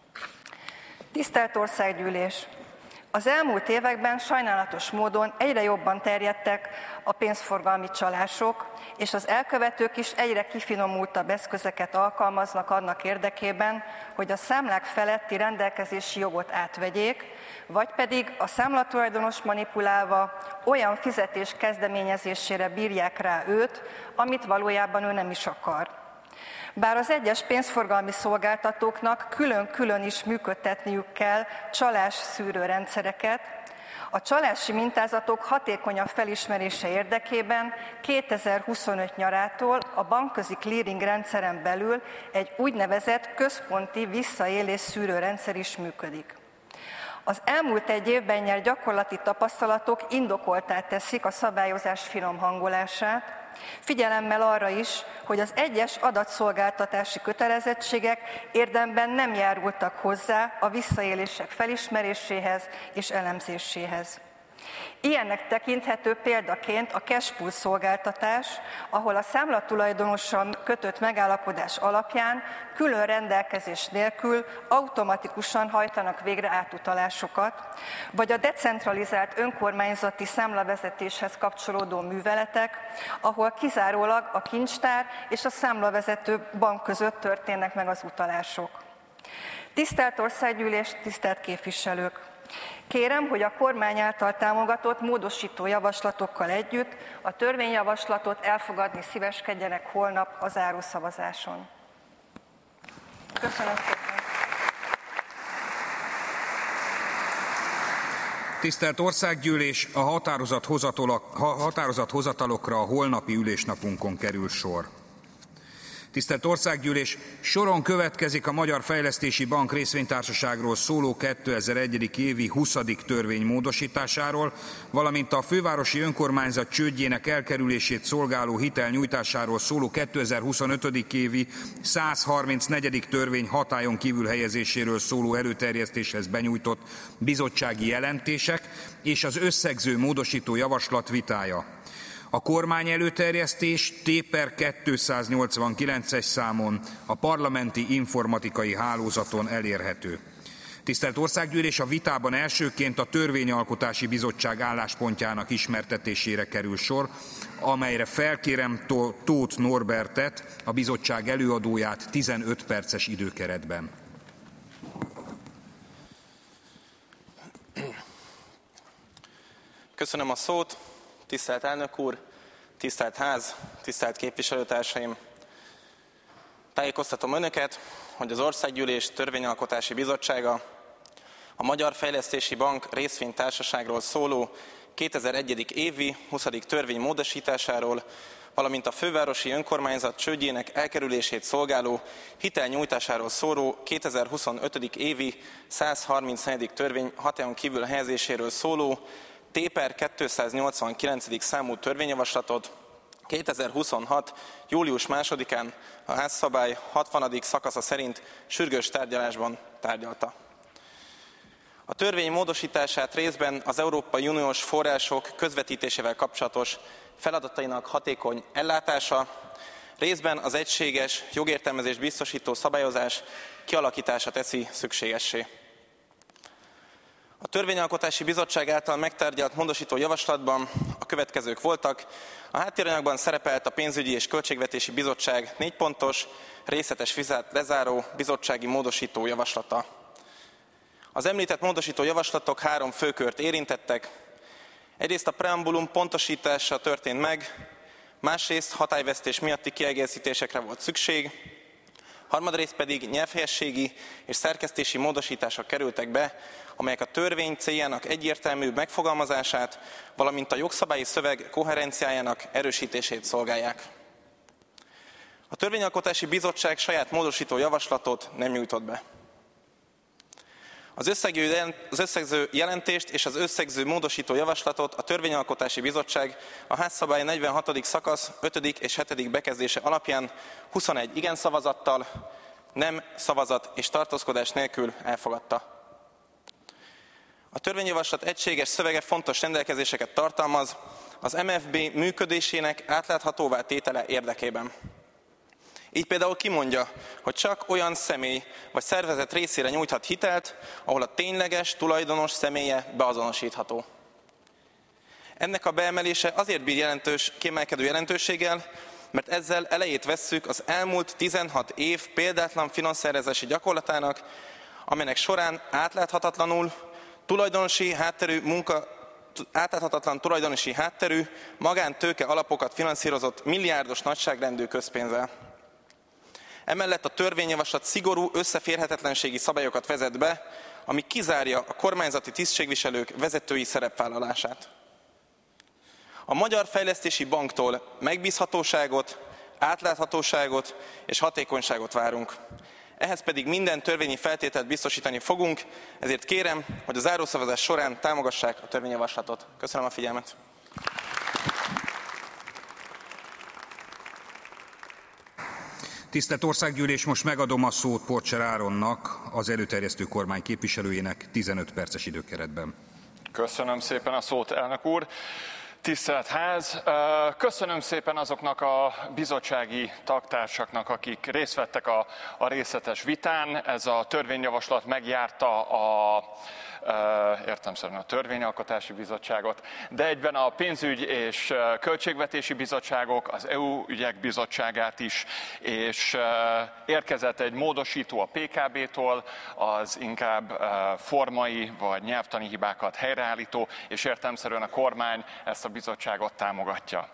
Tisztelt Országgyűlés! Az elmúlt években sajnálatos módon egyre jobban terjedtek a pénzforgalmi csalások, és az elkövetők is egyre kifinomultabb eszközeket alkalmaznak annak érdekében, hogy a számlák feletti rendelkezési jogot átvegyék, vagy pedig a számlatulajdonos manipulálva olyan fizetés kezdeményezésére bírják rá őt, amit valójában ő nem is akar. Bár az egyes pénzforgalmi szolgáltatóknak külön-külön is működtetniük kell csalásszűrő rendszereket, a csalási mintázatok hatékonyabb felismerése érdekében 2025 nyarától a bankközi clearing rendszeren belül egy úgynevezett központi visszaélés szűrőrendszer is működik. Az elmúlt egy évben nyert gyakorlati tapasztalatok indokolttá teszik a szabályozás finomhangolását, figyelemmel arra is, hogy az egyes adatszolgáltatási kötelezettségek érdemben nem járultak hozzá a visszaélések felismeréséhez és elemzéséhez. Ilyennek tekinthető példaként a cashpool szolgáltatás, ahol a számlatulajdonossal kötött megállapodás alapján külön rendelkezés nélkül automatikusan hajtanak végre átutalásokat, vagy a decentralizált önkormányzati számlavezetéshez kapcsolódó műveletek, ahol kizárólag a kincstár és a számlavezető bank között történnek meg az utalások. Tisztelt Országgyűlés, tisztelt képviselők! Kérem, hogy a kormány által támogatott módosító javaslatokkal együtt a törvényjavaslatot elfogadni szíveskedjenek holnap a zárószavazáson. Köszönöm szépen! Tisztelt Országgyűlés, a határozathozatalokra a holnapi ülésnapunkon kerül sor. Tisztelt Országgyűlés, soron következik a Magyar Fejlesztési Bank részvénytársaságról szóló 2001. évi 20. törvény módosításáról, valamint a fővárosi önkormányzat csődjének elkerülését szolgáló hitel nyújtásáról szóló 2025. évi 134. törvény hatályon kívül helyezéséről szóló előterjesztéshez benyújtott bizottsági jelentések és az összegző módosító javaslat vitája. A kormány előterjesztés T/289-es számon a parlamenti informatikai hálózaton elérhető. Tisztelt Országgyűlés, a vitában elsőként a Törvényalkotási Bizottság álláspontjának ismertetésére kerül sor, amelyre felkérem Tóth Norbertet, a bizottság előadóját 15 perces időkeretben. Köszönöm a szót. Tisztelt elnök úr, tisztelt ház, tisztelt képviselőtársaim! Tájékoztatom önöket, hogy az Országgyűlés Törvényalkotási Bizottsága a Magyar Fejlesztési Bank részvénytársaságról szóló 2001. évi 20. törvény módosításáról, valamint a fővárosi önkormányzat csődjének elkerülését szolgáló hitelnyújtásáról szóló 2025. évi 134. törvény hatályon kívül helyezéséről szóló T/289. számú törvényjavaslatot 2026. július 2-án a házszabály 60. szakasza szerint sürgős tárgyalásban tárgyalta. A törvény módosítását részben az Európai Uniós források közvetítésével kapcsolatos feladatainak hatékony ellátása, részben az egységes jogértelmezést biztosító szabályozás kialakítása teszi szükségessé. A Törvényalkotási Bizottság által megtárgyalt módosító javaslatban a következők voltak. A háttéranyagban szerepelt a Pénzügyi és Költségvetési Bizottság 4 pontos, részletes vitát lezáró bizottsági módosító javaslata. Az említett módosító javaslatok 3 főkört érintettek. Egyrészt a preambulum pontosítása történt meg, másrészt hatályvesztés miatti kiegészítésekre volt szükség, harmadrészt pedig nyelvhelyességi és szerkesztési módosítások kerültek be, amelyek a törvény céljának egyértelműbb megfogalmazását, valamint a jogszabályi szöveg koherenciájának erősítését szolgálják. A Törvényalkotási Bizottság saját módosító javaslatot nem nyújtott be. Az összegző jelentést és az összegző módosító javaslatot a Törvényalkotási Bizottság a házszabály 46. szakasz 5. és 7. bekezdése alapján 21 igen szavazattal, nem szavazat és tartózkodás nélkül elfogadta. A törvényjavaslat egységes szövege fontos rendelkezéseket tartalmaz az MFB működésének átláthatóvá tétele érdekében. Így például kimondja, hogy csak olyan személy vagy szervezet részére nyújthat hitelt, ahol a tényleges tulajdonos személye beazonosítható. Ennek a beemelése azért bír kiemelkedő jelentőséggel, mert ezzel elejét vesszük az elmúlt 16 év példátlan finanszírozási gyakorlatának, amelynek során átláthatatlan tulajdonosi hátterű, magántőke alapokat finanszírozott milliárdos nagyságrendű közpénzzel. Emellett a törvényjavaslat szigorú összeférhetetlenségi szabályokat vezet be, ami kizárja a kormányzati tisztségviselők vezetői szerepvállalását. A Magyar Fejlesztési Banktól megbízhatóságot, átláthatóságot és hatékonyságot várunk. Ehhez pedig minden törvényi feltételt biztosítani fogunk, ezért kérem, hogy a zárószavazás során támogassák a törvényjavaslatot. Köszönöm a figyelmet! Tisztelt Országgyűlés, most megadom a szót Porcser Áronnak, az előterjesztő kormány képviselőjének 15 perces időkeretben. Köszönöm szépen a szót, elnök úr! Tisztelt Ház! Köszönöm szépen azoknak a bizottsági tagtársaknak, akik részt vettek a részletes vitán. Ez a törvényjavaslat megjárta értelemszerűen a Törvényalkotási Bizottságot, de egyben a Pénzügy és Költségvetési Bizottságok, az EU ügyek bizottságát is, és érkezett egy módosító a PKB-tól, az inkább formai vagy nyelvtani hibákat helyreállító, és értelemszerűen a kormány ezt a bizottságot támogatja.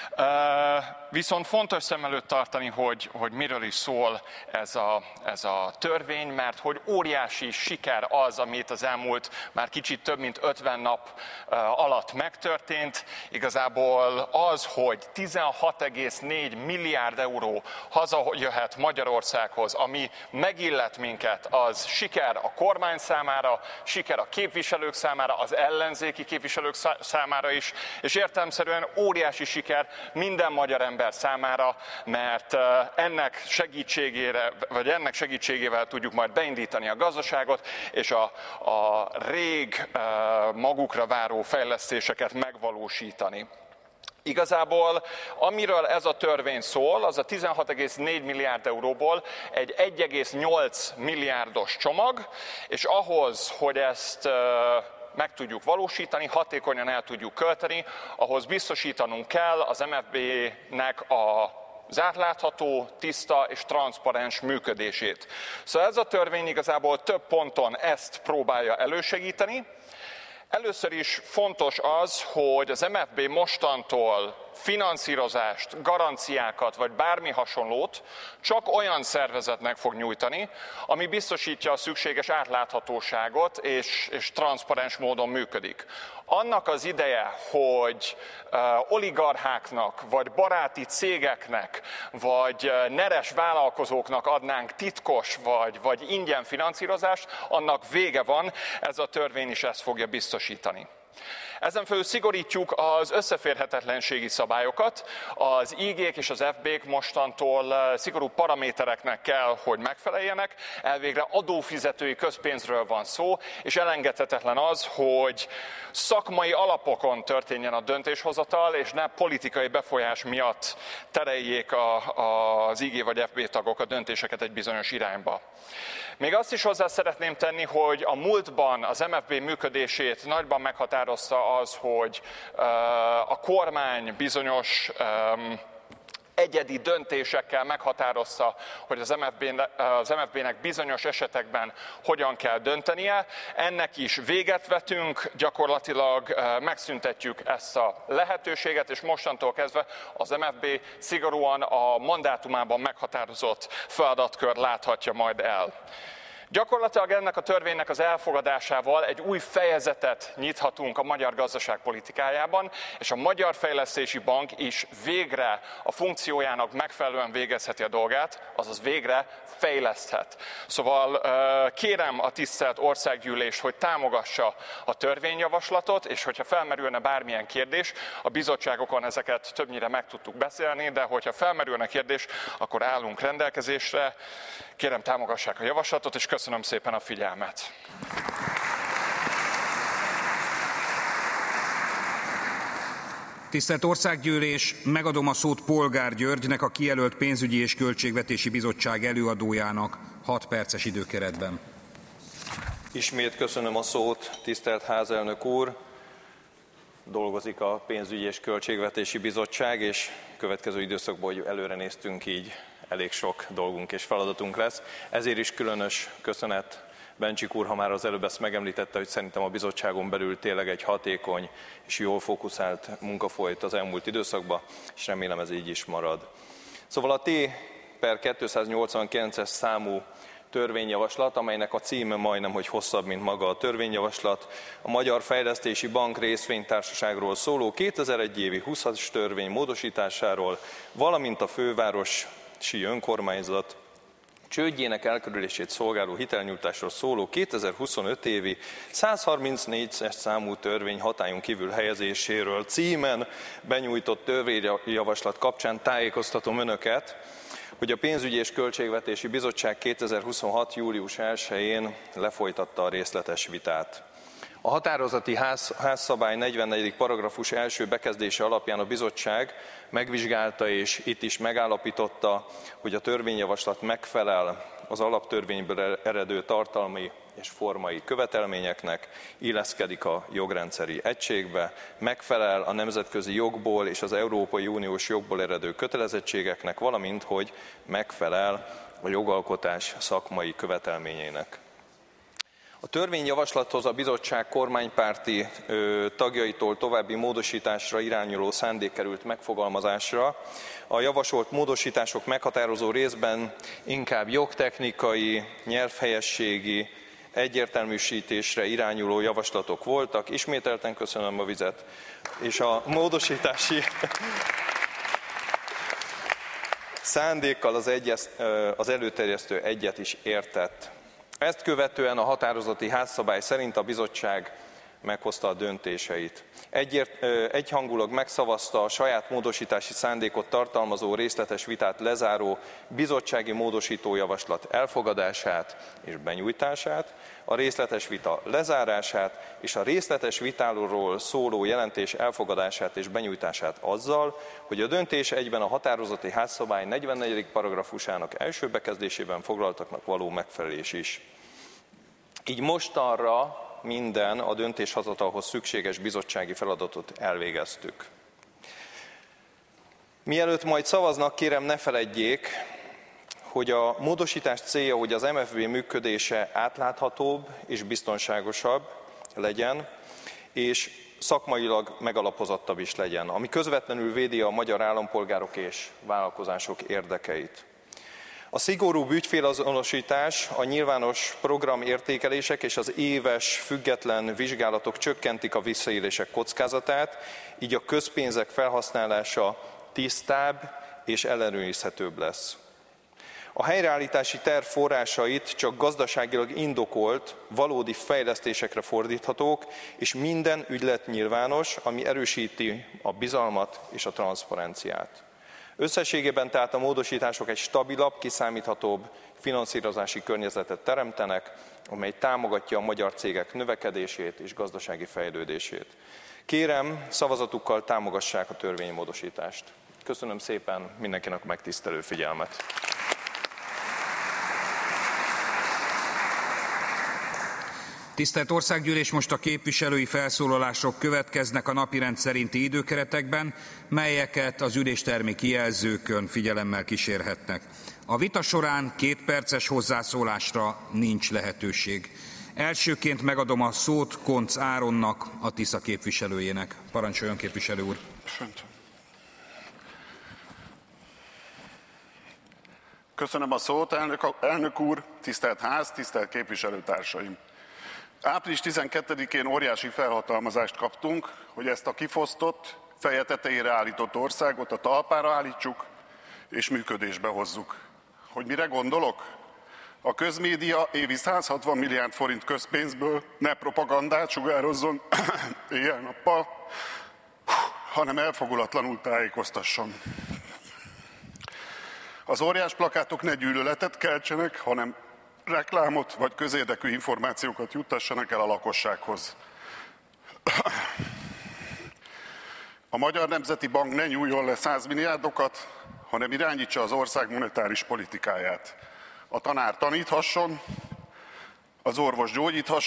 Viszont fontos szem előtt tartani, hogy miről is szól ez a törvény, mert hogy óriási siker az, amit az elmúlt már kicsit több mint 50 nap alatt megtörtént. Igazából az, hogy 16,4 milliárd euró hazajöhet Magyarországhoz, ami megillet minket, az siker a kormány számára, siker a képviselők számára, az ellenzéki képviselők számára is, és értelemszerűen óriási siker minden magyar ember számára, mert ennek segítségével tudjuk majd beindítani a gazdaságot, és a rég magukra váró fejlesztéseket megvalósítani. Igazából, amiről ez a törvény szól, az a 16,4 milliárd euróból egy 1,8 milliárdos csomag, és ahhoz, hogy ezt meg tudjuk valósítani, hatékonyan el tudjuk költeni, ahhoz biztosítanunk kell az MFB-nek az átlátható, tiszta és transzparens működését. Szóval ez a törvény igazából több ponton ezt próbálja elősegíteni. Először is fontos az, hogy az MFB mostantól finanszírozást, garanciákat vagy bármi hasonlót csak olyan szervezetnek fog nyújtani, ami biztosítja a szükséges átláthatóságot és transzparens módon működik. Annak az ideje, hogy oligarcháknak, vagy baráti cégeknek, vagy neres vállalkozóknak adnánk titkos, vagy ingyen finanszírozást, annak vége van, ez a törvény is ezt fogja biztosítani. Ezen felül szigorítjuk az összeférhetetlenségi szabályokat. Az IG-k és az FB-k mostantól szigorú paramétereknek kell, hogy megfeleljenek. Elvégre adófizetői közpénzről van szó, és elengedhetetlen az, hogy szakmai alapokon történjen a döntéshozatal, és ne politikai befolyás miatt tereljék az IG vagy FB tagok a döntéseket egy bizonyos irányba. Még azt is hozzá szeretném tenni, hogy a múltban az MFB működését nagyban meghatározta az, hogy a kormány bizonyos egyedi döntésekkel meghatározza, hogy az MFB-nek bizonyos esetekben hogyan kell döntenie. Ennek is véget vetünk, gyakorlatilag megszüntetjük ezt a lehetőséget, és mostantól kezdve az MFB szigorúan a mandátumában meghatározott feladatkört láthatja majd el. Gyakorlatilag ennek a törvénynek az elfogadásával egy új fejezetet nyithatunk a magyar gazdaságpolitikájában, és a Magyar Fejlesztési Bank is végre a funkciójának megfelelően végezheti a dolgát, azaz végre fejleszthet. Szóval kérem a tisztelt Országgyűlést, hogy támogassa a törvényjavaslatot, és hogyha felmerülne bármilyen kérdés, a bizottságokon ezeket többnyire meg tudtuk beszélni, de hogyha felmerülne kérdés, akkor állunk rendelkezésre. Kérem, támogassák a javaslatot, és köszönöm szépen a figyelmet. Tisztelt Országgyűlés, megadom a szót Polgár Györgynek, a kijelölt pénzügyi és költségvetési bizottság előadójának 6 perces időkeretben. Ismét köszönöm a szót, tisztelt házelnök úr. Dolgozik a pénzügyi és költségvetési bizottság, és következő időszakban, hogy előre néztünk, így elég sok dolgunk és feladatunk lesz. Ezért is különös köszönet Bencsik úr, ha már az előbb ezt megemlítette, hogy szerintem a bizottságon belül tényleg egy hatékony és jól fókuszált munka folyt az elmúlt időszakban, és remélem ez így is marad. Szóval a T/289-es számú törvényjavaslat, amelynek a címe majdnem, hogy hosszabb, mint maga a törvényjavaslat, a Magyar Fejlesztési Bank részvénytársaságról szóló 2001 évi 20-as törvény módosításáról, valamint a fővárosi önkormányzat csődjének elkerülését szolgáló hitelnyújtásról szóló 2025 évi 134-es számú törvény hatályon kívül helyezéséről címen benyújtott törvényjavaslat kapcsán tájékoztatom önöket, hogy a Pénzügyi és Költségvetési Bizottság 2026. július 1-én lefolytatta a részletes vitát. A határozati házszabály 44. paragrafus első bekezdése alapján a bizottság megvizsgálta és itt is megállapította, hogy a törvényjavaslat megfelel az alaptörvényből eredő tartalmi és formai követelményeknek, illeszkedik a jogrendszeri egységbe, megfelel a nemzetközi jogból és az Európai Uniós jogból eredő kötelezettségeknek, valamint hogy megfelel a jogalkotás szakmai követelményének. A törvényjavaslathoz a bizottság kormánypárti tagjaitól további módosításra irányuló szándék került megfogalmazásra. A javasolt módosítások meghatározó részben inkább jogtechnikai, nyelvhelyességi, egyértelműsítésre irányuló javaslatok voltak. Ismételten köszönöm a vizet. És a módosítási szándékkal az előterjesztő egyet is értett. Ezt követően a határozati házszabály szerint a bizottság meghozta a döntéseit. Egyhangulag megszavazta a saját módosítási szándékot tartalmazó részletes vitát lezáró bizottsági módosítójavaslat elfogadását és benyújtását, a részletes vita lezárását és a részletes vitáról szóló jelentés elfogadását és benyújtását azzal, hogy a döntés egyben a határozati házszabály 44. paragrafusának első bekezdésében foglaltaknak való megfelelés is. Így mostanra minden a döntéshozatalhoz szükséges bizottsági feladatot elvégeztük. Mielőtt majd szavaznak, kérem ne feledjék, hogy a módosítás célja, hogy az MFB működése átláthatóbb és biztonságosabb legyen, és szakmailag megalapozottabb is legyen, ami közvetlenül védi a magyar állampolgárok és vállalkozások érdekeit. A szigorúbb ügyfélazonosítás, a nyilvános programértékelések és az éves független vizsgálatok csökkentik a visszaélések kockázatát, így a közpénzek felhasználása tisztább és ellenőrizhetőbb lesz. A helyreállítási terv forrásait csak gazdaságilag indokolt, valódi fejlesztésekre fordíthatók, és minden ügylet nyilvános, ami erősíti a bizalmat és a transzparenciát. Összességében tehát a módosítások egy stabilabb, kiszámíthatóbb finanszírozási környezetet teremtenek, amely támogatja a magyar cégek növekedését és gazdasági fejlődését. Kérem, szavazatukkal támogassák a törvénymódosítást. Köszönöm szépen mindenkinek a megtisztelő figyelmet. Tisztelt Országgyűlés, most a képviselői felszólalások következnek a napirend szerinti időkeretekben, melyeket az üléstermi kijelzőkön figyelemmel kísérhetnek. A vita során 2 perces hozzászólásra nincs lehetőség. Elsőként megadom a szót Koncz Áronnak, a Tisza képviselőjének. Parancsoljon, képviselő úr! Köszönöm a szót, elnök úr, tisztelt ház, tisztelt képviselőtársaim! Április 12-én óriási felhatalmazást kaptunk, hogy ezt a kifosztott, feje tetejére állított országot a talpára állítsuk és működésbe hozzuk. Hogy mire gondolok? A közmédia évi 160 milliárd forint közpénzből ne propagandát sugározzon éjjel-nappal, hanem elfogulatlanul tájékoztasson. Az óriás plakátok ne gyűlöletet keltsenek, hanem reklámot vagy közérdekű információkat juttassanak el a lakossághoz. A Magyar Nemzeti Bank ne nyúljon le 100 milliárdokat, hanem irányítsa az ország monetáris politikáját. A tanár taníthasson, az orvos gyógyíthasson,